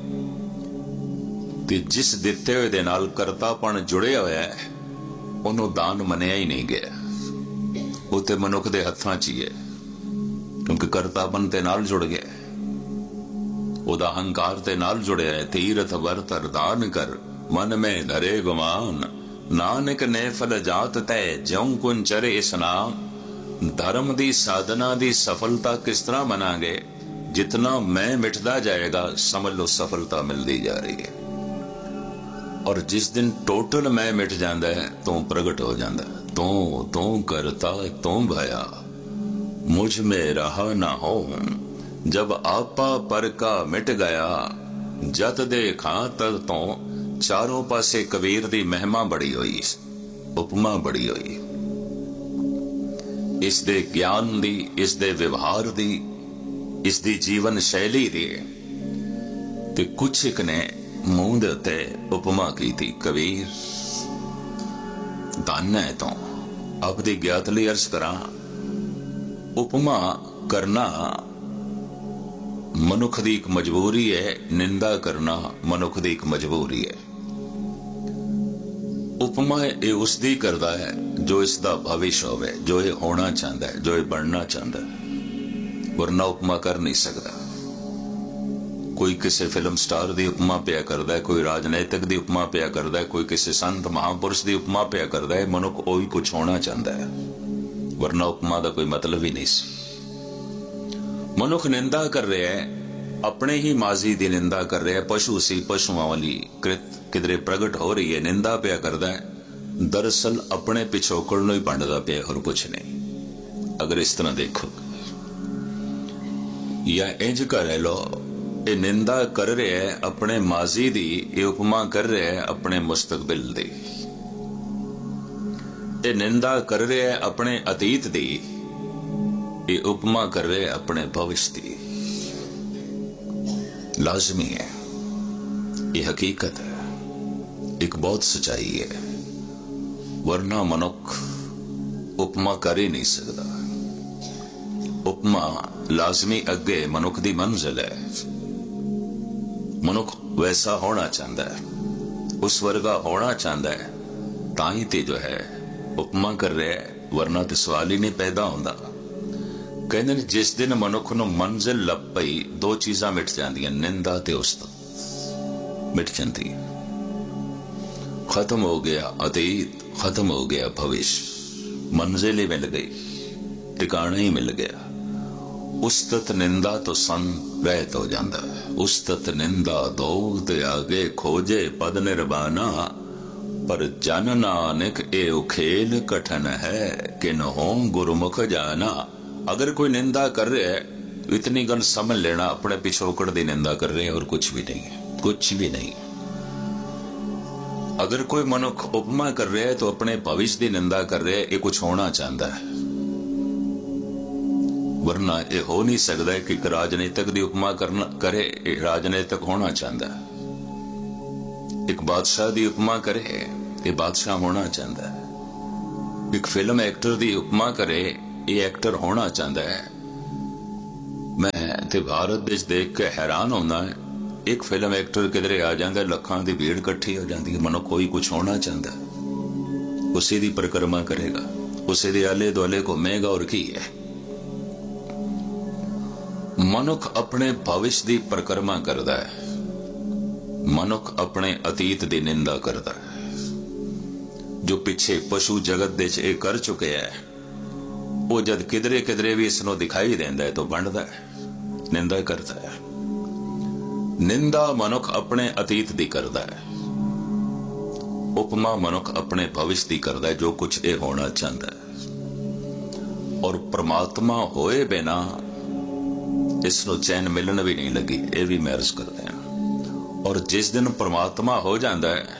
ते जिस दिते हुए दे नाल करतापन जुड़िया होया है, उन्होंने दान मनिया ही नहीं गया। वो ते मनुख दे हत्थां च ही है, क्योंकि करतापन ते नाल जुड़ गया, ओदा अहंकार ते नाल जुड़िया है। तीरथ वर्त दान कर, मन में धरे गुमान, नानक ने फल जात तय, ज्यों कुन चरे स्नान। धर्म दी साधना दी सफलता किस तरह मनांगे? जितना मैं मिटदा जाएगा, समझ लो सफलता मिलती जा रही है। और जिस दिन टोटल मैं मिट जाता है, तो प्रगट हो जाता है। तो करता तो भया, मुझ में रहा ना हो, जब आपा पर का मिट गया, जत देखा तद तो। चारों पासे कबीर दी महिमा बड़ी हुई, उपमा बड़ी हुई, इस दे ज्ञान दी, इस दे व्यवहार दी, इस दी जीवन शैली दी। ते कुछ एक ने मुंह दे उत्ते उपमा की थी। कबीर धन है तो आपदी ज्ञात लई अर्ज करा, उपमा करना मनुख दी एक मजबूरी है, निंदा करना मनुख दी एक मजबूरी है। उपमा ये उसदी करदा है जो इसदा भविष्य होवे, जो ये होना चाहता है, जो ये बनना चाहता है, वरना उपमा कर नहीं सकता। कोई किसी फिल्म स्टार दी उपमा पिया करदा है, कोई राजनीतिक दी उपमा पिया करदा है, कोई किसी संत महापुरुष दी उपमा पिया करदा है। मनुख ओही कुछ होना चाहता है, वरना उपमा दा कोई मतलब ही नहीं सी। मनुख निंदा कर रहे है, अपने ही माजी दी निंदा कर रहे है। पशु सी, पशुओं वाली कृत किधरे प्रगट हो रही है, निंदा पिया करदा है। दरअसल अपने पिछोकड़ नूं ही भंडदा पिया, और कुछ नहीं। अगर इस तरह देखो, या इंज कर लो, ये निंदा कर रहे है अपने माजी दी, ये उपमा कर रहे है अपने मुस्तकबिल दी। ये निंदा कर रहे है अपने अतीत दी, ये उपमा कर रहे है अपने भविष्य दी। लाजमी है, ये हकीकत है, एक बहुत सच्चाई है, वरना मनुख उपमा कर ही नहीं सकता। उपमा लाजमी अगे मनुख दी मंजिल है। मनुख वैसा होना चाहता है, उस वर्गा होना चाहता है, ताही ते जो है उपमा कर रहे है, वरना तो सवाल ही नहीं पैदा होता। कहते ने जिस दिन मनुख नूं मंजिल लभ पई, दो चीज़ां मिट जांदियां, निंदा ते उस्तत मिट जाती। खत्म हो गया अतीत, खत्म हो गया भविष्य, मंजिल ही मिल गई, ठिकाना ही मिल गया। उस्तत निंदा तो सन रहत हो जाता है। उस्तत निंदा दोग आगे खोजे पद निर्बाना, पर जन नानक ए खेल कठन है, किन हो गुरुमुख जाना। अगर कोई निंदा कर रहे है, इतनी गल समझ लेना, अपने पिछोकड़ दी निंदा कर रहे हैं और कुछ भी नहीं है, कुछ भी नहीं। अगर कोई मनुख उपमा कर रहे है तो अपने भविष्य की निंदा कर रहे है, ये कुछ होना चाहता है, वरना ये हो नहीं सकता है कि राजनीतिक की उपमा करना करे, राजनीतिक होना चाहता है। एक बादशाह की उपमा करे, ये बादशाह होना चाहता है। एक फिल्म एक्टर की उपमा करे, ये एक्टर होना चाहता है। मैं ते भारत देश देख के हैरान होना है, एक फिल्म एक्टर किधरे आ जाता, लखां की भीड़ इकट्ठी हो जाती है, मनो कोई कुछ होना चाहता है, उसी की परिक्रमा करेगा, उसी के आले दुआले घूमेगा, और की है। मनुख अपने भविष्य की परिक्रमा करता है, मनुख अपने अतीत की निंदा करता है। जो पिछे पशु जगत दे ये कर चुके है, वो जद किधरे किधरे भी इसनों दिखाई देंदा है तो बनता है, निंदा करता है। निंदा मनुख अपने अतीत दी करता है, उपमा मनुख अपने भविष्य दी करता है, जो कुछ ये होना चाहता है। और परमात्मा होए बिना इसनों चैन मिलन भी नहीं लगी, ये भी मैं अर्ज करते हैं। और जिस दिन परमात्मा हो जाता है,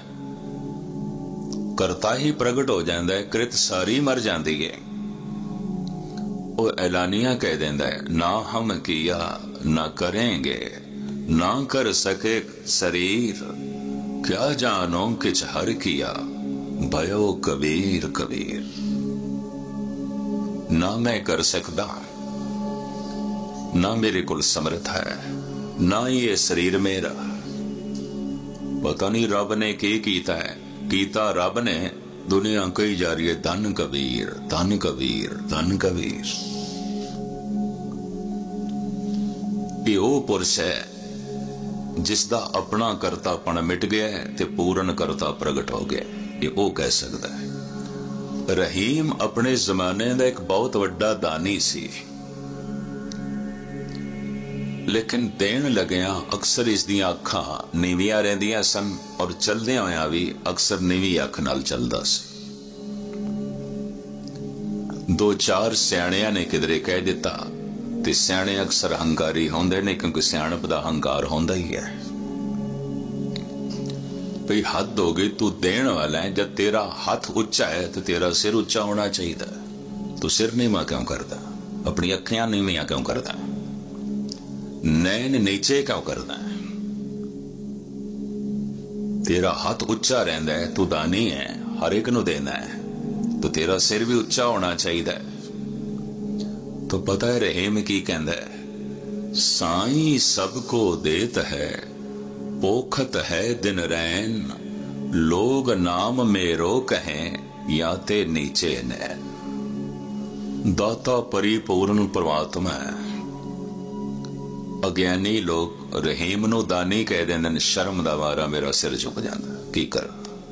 करता ही प्रगट हो जाता है, कृत सारी मर जाती है, वो ऐलानिया कह देता है, ना हम किया ना करेंगे, ना कर सके शरीर, क्या जानो किछ हर किया, भयो कबीर कबीर। ना मैं कर सकता, ना मेरे को समर्थ है, ना ये शरीर मेरा। पता नहीं रब ने की कीता है, कीता रब ने, दुनिया कही जा रही है धन कबीर धन कबीर धन कबीर। ये वो पुरुष है जिसका अपना करतापन मिट गया है ते पूर्ण करता प्रगट हो गया, ये वो कह सकता है। रहीम अपने जमाने का एक बहुत बड़ा दानी सी, लेकिन देन लग्या अक्सर इसदियां अखां नीवियां रहिंदियां सन, और चलदियां होया भी अक्सर नीवी अख नाल चलदा सी। दो चार सियाणियां ने किधरे कह दिता, ते सियाणे अक्सर हंकारी होंदे ने, क्योंकि सियाणप दा हंकार होंदा ही है। भाई हद हो गई, तू देण वाला है, जब तेरा हाथ उच्चा है तो तेरा सिर उच्चा होना चाहिए। तू सिर नीवा क्यों करदा, अपनी अखियां नीवियां क्यों करदा, नैन नीचे क्यों करना है? तेरा हाथ उच्चा रहता है, तू दानी है, हर एक नू देना है, तो तेरा सिर भी उच्चा होना चाहिए। तो पता है रहीम की कहंदा है, साईं सबको देत है, पोखत है दिन रैन, लोग नाम मेरो कहें, या ते नीचे नैन। दाता परिपूर्ण परमात्मा है। अज्ञानी लोग रहीम नू दानी कह देंदे, शर्म दा मारा मेरा सिर झुक जाता, की कर।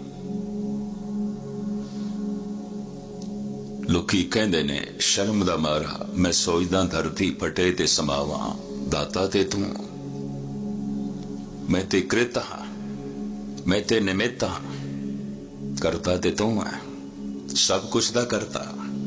लोकी कहंदे ने शर्म दा मारा मैं सोचदा धरती फटे ते समावा, दाता ते तू, मैं ते कृत हां, मैं ते निमित्त हां, करता ते तू है, सब कुछ दा करता।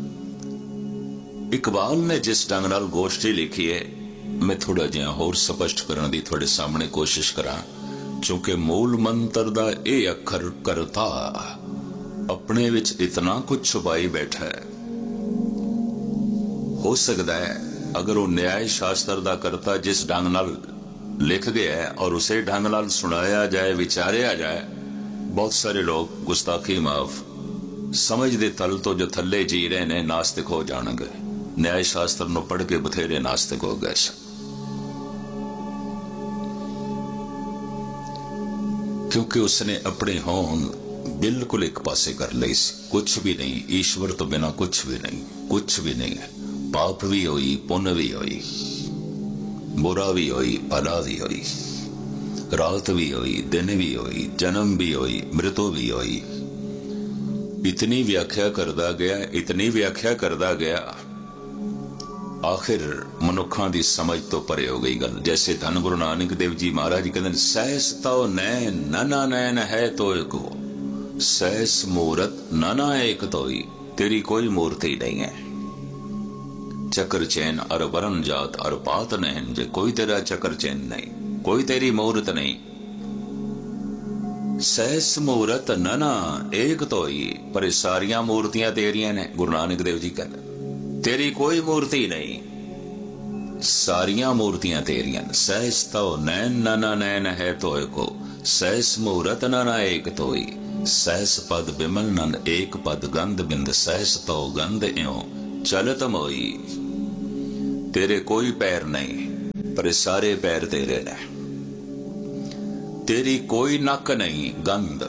इकबाल ने जिस ढंग नाल गोष्ठी लिखी है, मैं थोड़ा जिहा होर स्पष्ट करने की थोड़े सामने कोशिश करा, क्योंकि मूल मंत्र दा ये अखर करता अपने विच इतना कुछ छुपाई बैठा है। हो सकता है अगर वो न्याय शास्त्र दा करता जिस ढंग नाल लिख गया है और उसे ढंग नाल सुनाया जाए, विचारिया जाए, बहुत सारे लोग गुस्ताखी माफ समझ दे तल तो जो थले जी रहे ने नास्तिक हो जाणगे। न्याय शास्त्र नूं पढ़ के बथेरे नास्तिक हो गए, क्योंकि उसने अपने होंद बिल्कुल एक पासे कर ली, कुछ भी नहीं, ईश्वर तो बिना कुछ भी नहीं, कुछ भी नहीं है। पाप भी होई, पुण्य भी होई, बुरा भी होई, भला भी होई, रात भी होई, दिन भी होई, जन्म भी होई, मृत्यु भी होई। इतनी व्याख्या करदा गया, इतनी व्याख्या करदा गया, आखिर मनुखा की समझ तो परे हो गई गल। जैसे धन गुरु नानक देव जी महाराज कहते, सहस तो नैन नना नैन है तो को, सहस मूरत नना एक तो ही, तेरी कोई मूर्ति नहीं है। चक्र चैन अर वरण जात अर पात नैन, जे कोई तेरा चक्र चैन नहीं, कोई तेरी मूर्त नहीं। सहस मूरत नना एक तो ही, पर सारिया मूर्तियां तेरिया ने। गुरु नानक देव जी कहते, तेरी कोई मूर्ति नहीं, सारिया मूर्तियां तेरियां। सहस तो नैन नना नैन है तो को, सहस मूरत नना एक तो ही, सहस पद बिमल नन एक पद गंध बिंद सहस तो गंध इयों चलत मोई। तेरे कोई पैर नहीं पर सारे पैर तेरे ने। तेरी कोई नक नहीं गंध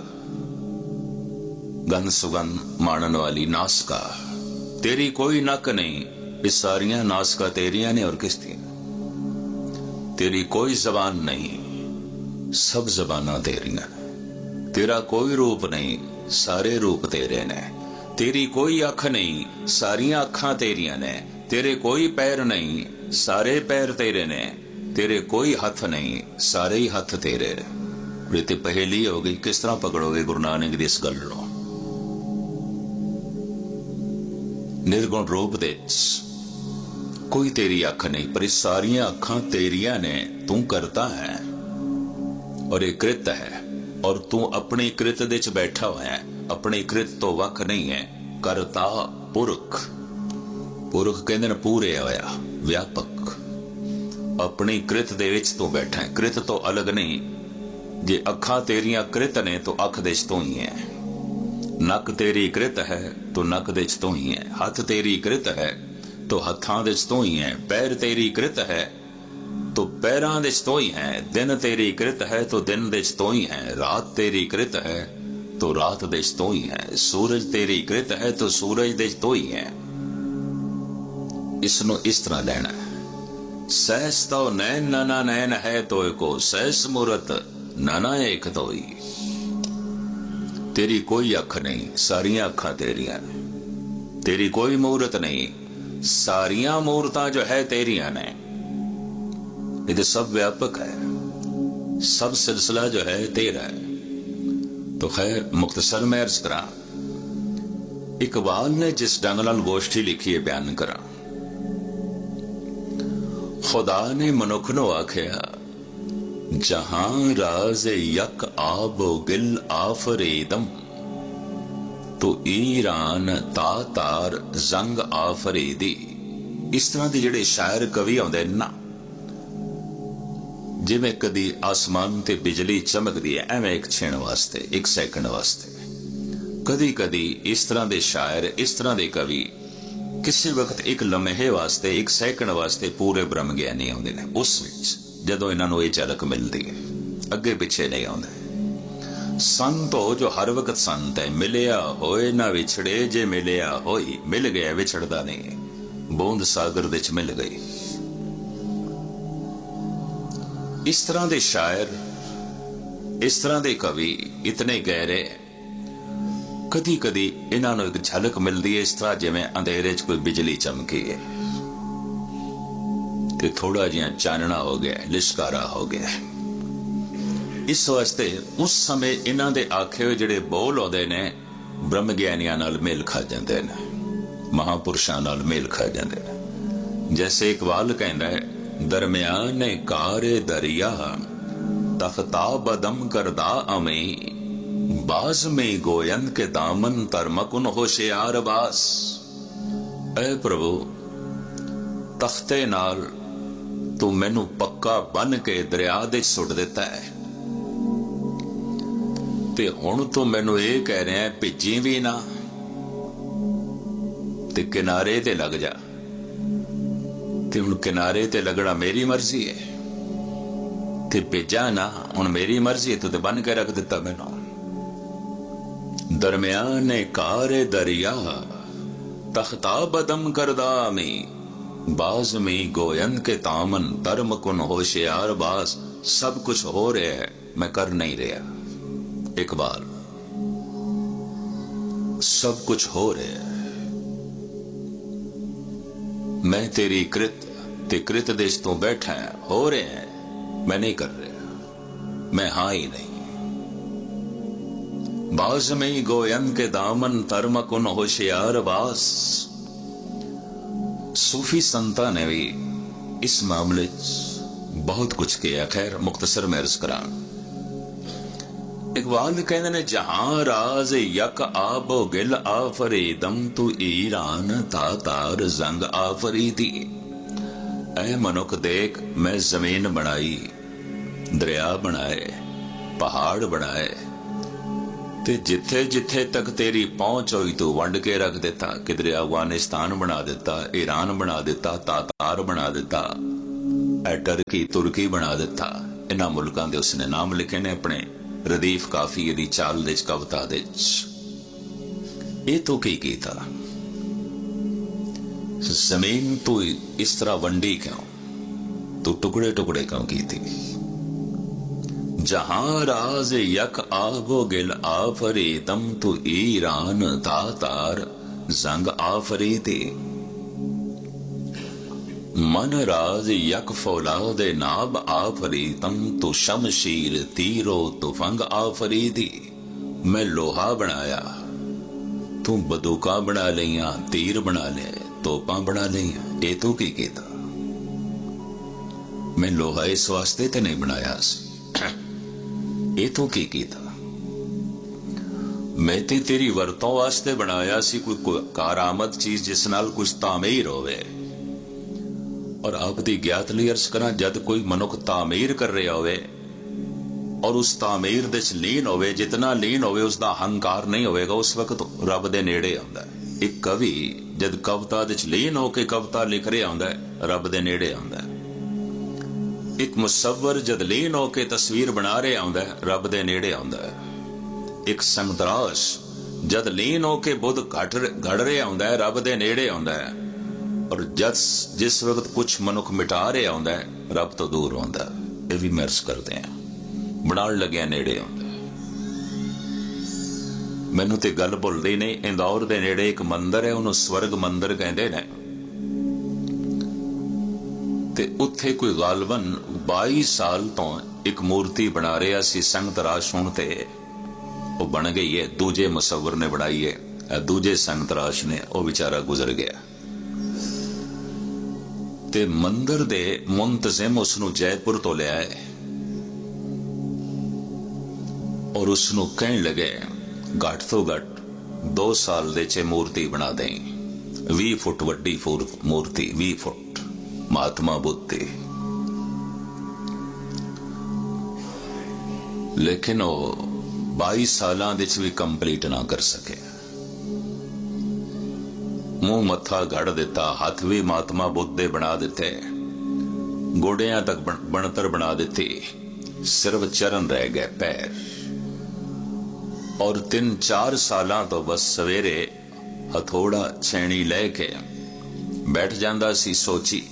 गंध सुगंध माणन वाली नासका। तेरी कोई नक नहीं, ये सारियां नासका तेरियां ने और किसकी। तेरी कोई जबान नहीं, सब जबाना तेरियां। तेरा कोई रूप नहीं, सारे रूप तेरे ने। तेरी कोई अख नहीं, सारियां अखां तेरियां ने। तेरे कोई पैर नहीं, सारे पैर तेरे ने। तेरे कोई हथ नहीं, सारे ही हथ तेरे। ते पहेली हो गई, किस तरह पकड़ोगे गुरु नानक दी इस गल नूं। निर्गुण रूप दे कोई तेरी अख नहीं, पर सारियां अखां तेरियां ने। तू करता है और एक कृत है, और तू अपनी कृत दे च बैठा हुआ है। अपनी कृत तो वख नहीं है। करता पुरख, पुरख कहंदे ने पूरे होया, व्यापक। अपनी कृत दे विच तू बैठा है, कृत तो अलग नहीं। जे अखां तेरियां कृत ने तो अख दे च तू ही है। नक तेरी कृत है तो नक दे च तू ही है। हथ तेरी कृत है तो हथां दे च तू ही है। पैर तेरी कृत है तो पैरां दे च तू ही है। दिन तेरी कृत है तो दिन दे च तू ही है। रात तेरी कृत है तो रात दे च तू ही है। सूरज तेरी कृत है तो सूरज दे च तू ही है। इसनों इस तरह लेना है। सहस तो नैन नाना नैन है तो को सहस मूरत नाना एक तो ही। तेरी कोई अख नहीं, सारियां अखां तेरियां। तेरी कोई मूरत नहीं, सारियां मूरतां जो है तेरियां ने। ये तो सब व्यापक है, सब सिलसिला जो है तेरा है। तो खैर मुख्तसर में अर्ज करा, इकबाल ने जिस ढंग नाल गोष्ठी लिखी है बयान करा। खुदा ने मनुख नूं आखिया, जहां राज यक आबो गिल आफरीदम तो ईरान तातार जंग आफरीदी। इस तरह के जिहड़े शायर कवि आउंदे ना, जिवें कदी आसमान ते बिजली चमकदी है एवें एक छिण वास्ते, एक सैकंड वास्ते। कदी कदी इस तरह के शायर, इस तरह के कवि किसी वक्त एक लम्हे वास्ते, एक सैकंड वास्ते पूरे ब्रह्म ज्ञानी आउंदे ने। उस विच जदों इन्हां नूं इह झलक मिलदी है, अगे पिछे नहीं आउंदे। संत हो जो हर वक्त संत है। मिलिया होए ना विछड़े, जे मिलिया होई। मिल गया विछड़दा नहीं, बूंद सागर दे च मिल गई। इस तरह के शायर, इस तरह के कवि इतने गहरे, कदी कदी इन्हां नूं एक झलक मिलती है इस तरह जिवें अंधेरे च कोई बिजली चमकी है ते थोड़ा जिहा चानना हो गया, लिशकारा हो गया। इस वास्ते उस समय इन्हां दे आखे हुए जिहड़े बोल आउंदे ने ब्रह्म ज्ञानियां नाल मेल खा जांदे ने, महापुरुषां नाल मेल खा जांदे ने। जैसे इकबाल कहंदा है, दरमियान कारे दरिया तख्ता बदम करदा अमी बाज में गोयन के दामन तरमकुन होशियार बास। ऐ प्रभु तख्ते नाल तू मैनू पक्का बन के दरिया दे सुट दिता है, ते हुण तू मैनू ये कह रहा है भिजी भी ना ते किनारे ते लग जा। ते हुण किनारे ते लगना मेरी मर्जी है, ते भिजा ना हुण मेरी मर्जी है। तू ते बन के रख दिता मैनू। दरमियान कारे दरिया तख्ता बदम करदा में बाज में गोयन के तामन धर्म कुन होशियार बास। सब कुछ हो रहा है, मैं कर नहीं रहा। इकबाल, सब कुछ हो रहा है, मैं तेरी कृत ते कृत देश तो बैठा है। हो रहे हैं, मैं नहीं कर रहा, मैं हाँ ही नहीं। बाज में गोयन के दामन तरमकुन होशियार बास। सूफी संता ने भी इस मामले बहुत कुछ किया। खैर मुख्तसर में अर्ज करा, इकबाल कहते ने, जहां राज यक आबो गिल आफरीदम तू ईरान तातार जंग आफरीदी। ऐ मनुख देख, मैं जमीन बनाई, दरिया बनाए, पहाड़ बनाए, ਤੇ ਜਿੱਥੇ ਜਿੱਥੇ ਤੱਕ ਤੇਰੀ ਪਹੁੰਚ ਹੋਈ ਤੂੰ ਵੰਡ ਕੇ ਰੱਖ ਦਿੱਤਾ। ਕਿਧਰੇ ਅਫਗਾਨਿਸਤਾਨ ਬਣਾ ਦਿੱਤਾ, ਈਰਾਨ ਬਣਾ ਦਿੱਤਾ, ਤਾਤਾਰ ਬਣਾ ਦਿੱਤਾ, ਟਰਕੀ ਤੁਰਕੀ ਬਣਾ ਦਿੱਤਾ। ਇਹਨਾਂ ਮੁਲਕਾਂ ਦੇ ਉਸਨੇ ਨਾਮ ਲਿਖੇ ਨੇ ਆਪਣੇ ਰਦੀਫ ਕਾਫੀਏ ਦੀ ਚਾਲ ਦੇ ਕਵਿਤਾ ਦੇ ਵਿੱਚ। ਇਹ ਤੂੰ ਕੀ ਕੀਤਾ? ਜ਼ਮੀਨ ਤੂੰ ਇਸ ਤਰ੍ਹਾਂ ਵੰਡੀ ਕਿਉਂ? ਤੂੰ ਟੁਕੜੇ ਟੁਕੜੇ ਕਿਉਂ ਕੀਤੀ? जहां राज यक आगो गिल आफरीतम तू ईरान तातार जंग आफरीती। मन राज यक फौलाद नाब आफरीतम तू शमशीर तीरो तुफंग आफरीती। मैं लोहा बनाया, तू बंदूका बना लिया, तीर बना ले, तोपा बना लिया। ये तू की कीता? मैं लोहा इस वास्ते ते नहीं बनाया सी। ਇਹ ਤੂੰ ਕੀ ਕੀਤਾ? ਮੈਂ ਤੇ ਤੇਰੀ ਵਰਤੋਂ ਵਾਸਤੇ ਬਣਾਇਆ ਸੀ ਕੋਈ ਕਾਰਾਮਦ ਚੀਜ਼ ਜਿਸ ਨਾਲ ਕੁਝ ਤਾਮੀਰ ਹੋਵੇ। ਔਰ ਆਪ ਦੀ ਗਿਆਤ ਲਈ ਅਰਜ਼ ਕਰਾਂ, ਜਦ ਕੋਈ ਮਨੁੱਖ ਤਾਮੀਰ ਕਰ ਰਿਹਾ ਹੋਵੇ ਔਰ ਉਸ ਤਾਮੀਰ ਦੇ ਚ ਲੀਨ ਹੋਵੇ, ਜਿਤਨਾ ਲੀਨ ਹੋਵੇ ਉਸਦਾ ਹੰਕਾਰ ਨਹੀਂ ਹੋਵੇਗਾ, ਉਸ ਵਕਤ ਰੱਬ ਦੇ ਨੇੜੇ ਆਉਂਦਾ। ਇੱਕ ਕਵੀ ਜਦ ਕਵਿਤਾ ਦੇ ਚ ਲੀਨ ਹੋ ਕੇ ਕਵਿਤਾ ਲਿਖ ਰਿਹਾ ਹੁੰਦਾ, ਰੱਬ ਦੇ ਨੇੜੇ ਆਉਂਦਾ। ਇੱਕ ਮੁਸੱਵਰ ਜਦ ਲੀਨ ਹੋ ਕੇ ਤਸਵੀਰ ਬਣਾ ਰਿਹਾ ਹੁੰਦਾ, ਰੱਬ ਦੇ ਨੇੜੇ ਆਉਂਦਾ। ਇੱਕ ਸੰਗਤਰਾਸ਼ ਜਦ ਲੀਨ ਹੋ ਕੇ ਬੁੱਧ ਘੜ ਰਿਹਾ ਹੁੰਦਾ, ਰੱਬ ਦੇ ਨੇੜੇ ਆਉਂਦਾ। ਔਰ ਜਿਸ ਵਕਤ ਕੁਛ ਮਨੁੱਖ ਮਿਟਾ ਰਿਹਾ ਹੁੰਦਾ, ਰੱਬ ਤੋਂ ਦੂਰ ਆਉਂਦਾ। ਇਹ ਵੀ ਮਰਜ਼ ਕਰਦੇ ਆ, ਬਣਾਉਣ ਲੱਗਿਆ ਨੇੜੇ ਆਉਂਦਾ। ਮੈਨੂੰ ਤੇ ਗੱਲ ਭੁੱਲਦੀ ਨਹੀਂ, ਇੰਦੌਰ ਦੇ ਨੇੜੇ ਇੱਕ ਮੰਦਿਰ ਹੈ, ਉਹਨੂੰ ਸਵਰਗ ਮੰਦਿਰ ਕਹਿੰਦੇ ਨੇ। ਤੇ ਉੱਥੇ ਕੋਈ ਗਾਲਬਨ 22 ਸਾਲ ਤੋਂ ਇੱਕ ਮੂਰਤੀ ਬਣਾ ਰਿਹਾ ਸੀ। ਸੰਗਤ ਰਾਸ਼ ਹੋਣ ਤੇ ਉਹ ਬਣ ਗਈ ਹੈ, ਦੂਜੇ ਮੁਸੱਵਰ ਨੇ ਬਣਾਈ ਹੈ, ਦੂਜੇ ਸੰਗਤ ਰਾਸ਼ ਨੇ, ਉਹ ਵਿਚਾਰਾ ਗੁਜ਼ਰ ਗਿਆ। ਤੇ ਮੰਦਿਰ ਦੇ ਮੁੰਤਜ਼ਮ ਉਸਨੂੰ ਜੈਪੁਰ ਤੋਂ ਲਿਆਏ ਔਰ ਉਸਨੂੰ ਕਹਿਣ ਲੱਗੇ, ਘੱਟ ਤੋਂ ਘੱਟ 2 ਸਾਲ ਦੇ 'ਚ ਮੂਰਤੀ ਬਣਾ ਦੇਂ, 20 ਫੁੱਟ ਵੱਡੀ ਮੂਰਤੀ, 20 ਫੁੱਟ महात्मा बुद्ध। लेकिन वो 22 साल भी कंप्लीट ना कर सके। मुंह मत्था गढ़ दिता, हाथ भी महात्मा बुद्ध दे बना दिते, गोडियां तक बनतर बना दी, सिर्फ चरण रह गए, पैर। और 3-4 साल तो बस सवेरे हथौड़ा छैणी लैके बैठ जांदा सी सोची,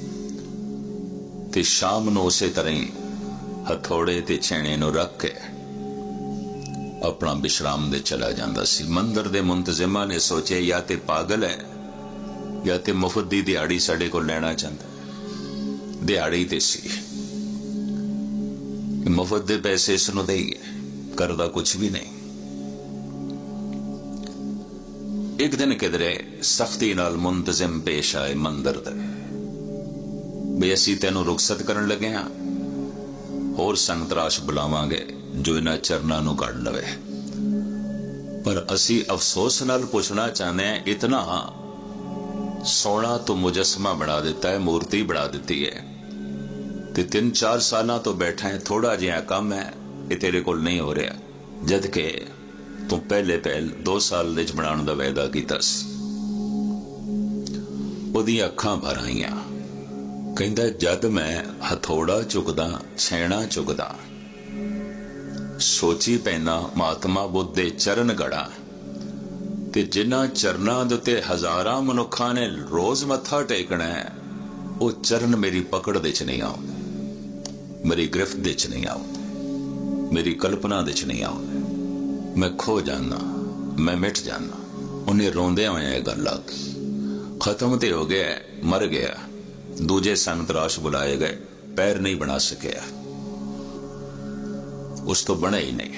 ਤੇ ਸ਼ਾਮ ਨੂੰ ਉਸੇ ਤਰ੍ਹਾਂ ਹੀ ਹਥੌੜੇ ਤੇ ਛੇਣੇ ਨੂੰ ਰੱਖ ਕੇ ਆਪਣਾ ਵਿਸ਼ਰਾਮ ਦੇ ਚਲਾ ਜਾਂਦਾ ਸੀ। ਮੰਦਰ ਦੇ ਮੁੰਤਜ਼ਮਾਂ ਨੇ ਸੋਚਿਆ, ਜਾਂ ਤੇ ਪਾਗਲ ਹੈ ਜਾਂ ਤੇ ਮੁਫਤ ਦੀ ਦਿਹਾੜੀ ਸਾਡੇ ਕੋਲ ਲੈਣਾ ਚਾਹੁੰਦਾ। ਦਿਹਾੜੀ ਤੇ ਸੀ, ਮੁਫਤ ਦੇ ਪੈਸੇ ਇਸ ਨੂੰ ਦੇਈਏ, ਕਰਦਾ ਕੁਛ ਵੀ ਨਹੀਂ। ਇੱਕ ਦਿਨ ਕਿਧਰੇ ਸਖਤੀ ਨਾਲ ਮੁੰਤਜ਼ਮ ਪੇਸ਼ ਆਏ ਮੰਦਰ ਦੇ, ਵੀ ਅਸੀਂ ਤੈਨੂੰ ਰੁਖਸਤ ਕਰਨ ਲੱਗੇ ਹਾਂ, ਹੋਰ ਸੰਗਤਰਾਸ਼ ਬੁਲਾਵਾਂਗੇ ਜੋ ਇਹਨਾਂ ਚਰਨਾਂ ਨੂੰ ਕੱਢ ਲਵੇ। ਪਰ ਅਸੀਂ ਅਫਸੋਸ ਨਾਲ ਪੁੱਛਣਾ ਚਾਹੁੰਦੇ ਹਾਂ, ਇਤਨਾ ਸੋਹਣਾ ਤੂੰ ਮੁਜਸਮਾ ਬਣਾ ਦਿੱਤਾ ਹੈ, ਮੂਰਤੀ ਬਣਾ ਦਿੱਤੀ ਹੈ, ਤੇ 3-4 ਸਾਲਾਂ ਤੋਂ ਬੈਠਾ ਹੈ, ਥੋੜਾ ਜਿਹਾ ਕੰਮ ਹੈ, ਇਹ ਤੇਰੇ ਕੋਲ ਨਹੀਂ ਹੋ ਰਿਹਾ, ਜਦ ਕਿ ਤੂੰ ਪਹਿਲੇ 2 ਸਾਲ ਦੇ 'ਚ ਬਣਾਉਣ ਦਾ ਵਾਅਦਾ ਕੀਤਾ ਸੀ। ਉਹਦੀਆਂ ਅੱਖਾਂ ਭਰ ਆਈਆਂ। ਕਹਿੰਦਾ, ਜਦ ਮੈਂ ਹਥੌੜਾ ਚੁੱਕਦਾ, ਛੇਣਾ ਚੁੱਕਦਾ, ਸੋਚੀ ਪੈਂਦਾ ਮਹਾਤਮਾ ਬੁੱਧ ਦੇ ਚਰਨ ਗੜਾ, ਤੇ ਜਿਨ੍ਹਾਂ ਚਰਨਾਂ ਦੇ ਉੱਤੇ ਹਜ਼ਾਰਾਂ ਮਨੁੱਖਾਂ ਨੇ ਰੋਜ਼ ਮੱਥਾ ਟੇਕਣਾ ਹੈ, ਉਹ ਚਰਨ ਮੇਰੀ ਪਕੜ ਦੇ 'ਚ ਨਹੀਂ ਆਉਂਦੇ, ਮੇਰੀ ਗ੍ਰਿਫਤ ਦੇ 'ਚ ਨਹੀਂ ਆਉਂਦੇ, ਮੇਰੀ ਕਲਪਨਾ ਦੇ 'ਚ ਨਹੀਂ ਆਉਂਦੇ। ਮੈਂ ਖੋ ਜਾਣਾ, ਮੈਂ ਮਿਟ ਜਾਣਾ। ਉਹਨੇ ਰੋਂਦਿਆਂ ਹੋਇਆ ਇਹ ਗੱਲ ਆਖੀ। ਖਤਮ ਤੇ ਹੋ ਗਿਆ, ਮਰ ਗਿਆ। ਦੂਜੇ ਸੰਗਤਰਾਸ਼ ਬੁਲਾਏ ਗਏ, ਪੈਰ ਨਹੀਂ ਬਣਾ ਸਕਿਆ, ਉਸ ਤੋਂ ਬਣੇ ਹੀ ਨਹੀਂ।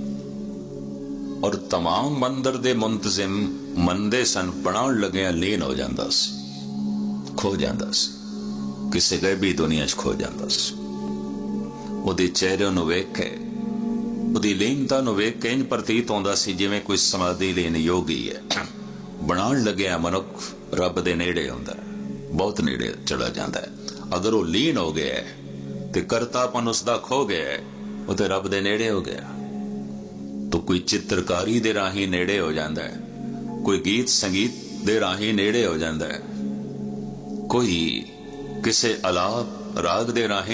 ਔਰ तमाम ਮੰਦਰ ਦੇ ਮੁੰਤਜ਼ਮ ਮੰਨਦੇ ਸਨ, ਬਣਾਉਣ ਲੱਗਿਆ ਲੀਨ ਹੋ ਜਾਂਦਾ ਸੀ, ਖੋ ਜਾਂਦਾ ਸੀ, ਕਿਸੇ ਗੈਬੀ ਦੁਨੀਆ 'ਚ ਖੋ ਜਾਂਦਾ ਸੀ। ਉਹਦੇ ਚਿਹਰੇ ਨੂੰ ਵੇਖ ਕੇ, ਉਹਦੀ ਲੀਨਤਾ ਨੂੰ ਵੇਖ ਕੇ ਇੰਝ ਪ੍ਰਤੀਤ ਹੁੰਦਾ ਸੀ ਜਿਵੇਂ ਕੋਈ ਸਮਾਧੀ ਲੀਨ ਯੋਗੀ ਹੈ। ਬਣਾਉਣ ਲੱਗਿਆ ਮਨੁੱਖ ਰੱਬ ਦੇ ਨੇੜੇ ਹੁੰਦਾ, ਬਹੁਤ ਨੇੜੇ ਚਲਾ ਜਾਂਦਾ ਹੈ। ਅਗਰ ਉਹ ਲੀਨ ਹੋ ਗਿਆ ਤੇ ਕਰਤਾਪਨ ਉਸਦਾ ਖੋ ਗਿਆ, ਉਹ ਤੇ ਰੱਬ ਦੇ ਨੇੜੇ ਹੋ ਗਿਆ। तो कोई चित्रकारी दे राही नेड़े हो जाता है, कोई गीत संगीत दे राही नेड़े हो जाता है, कोई किसे अलाप राग दे राही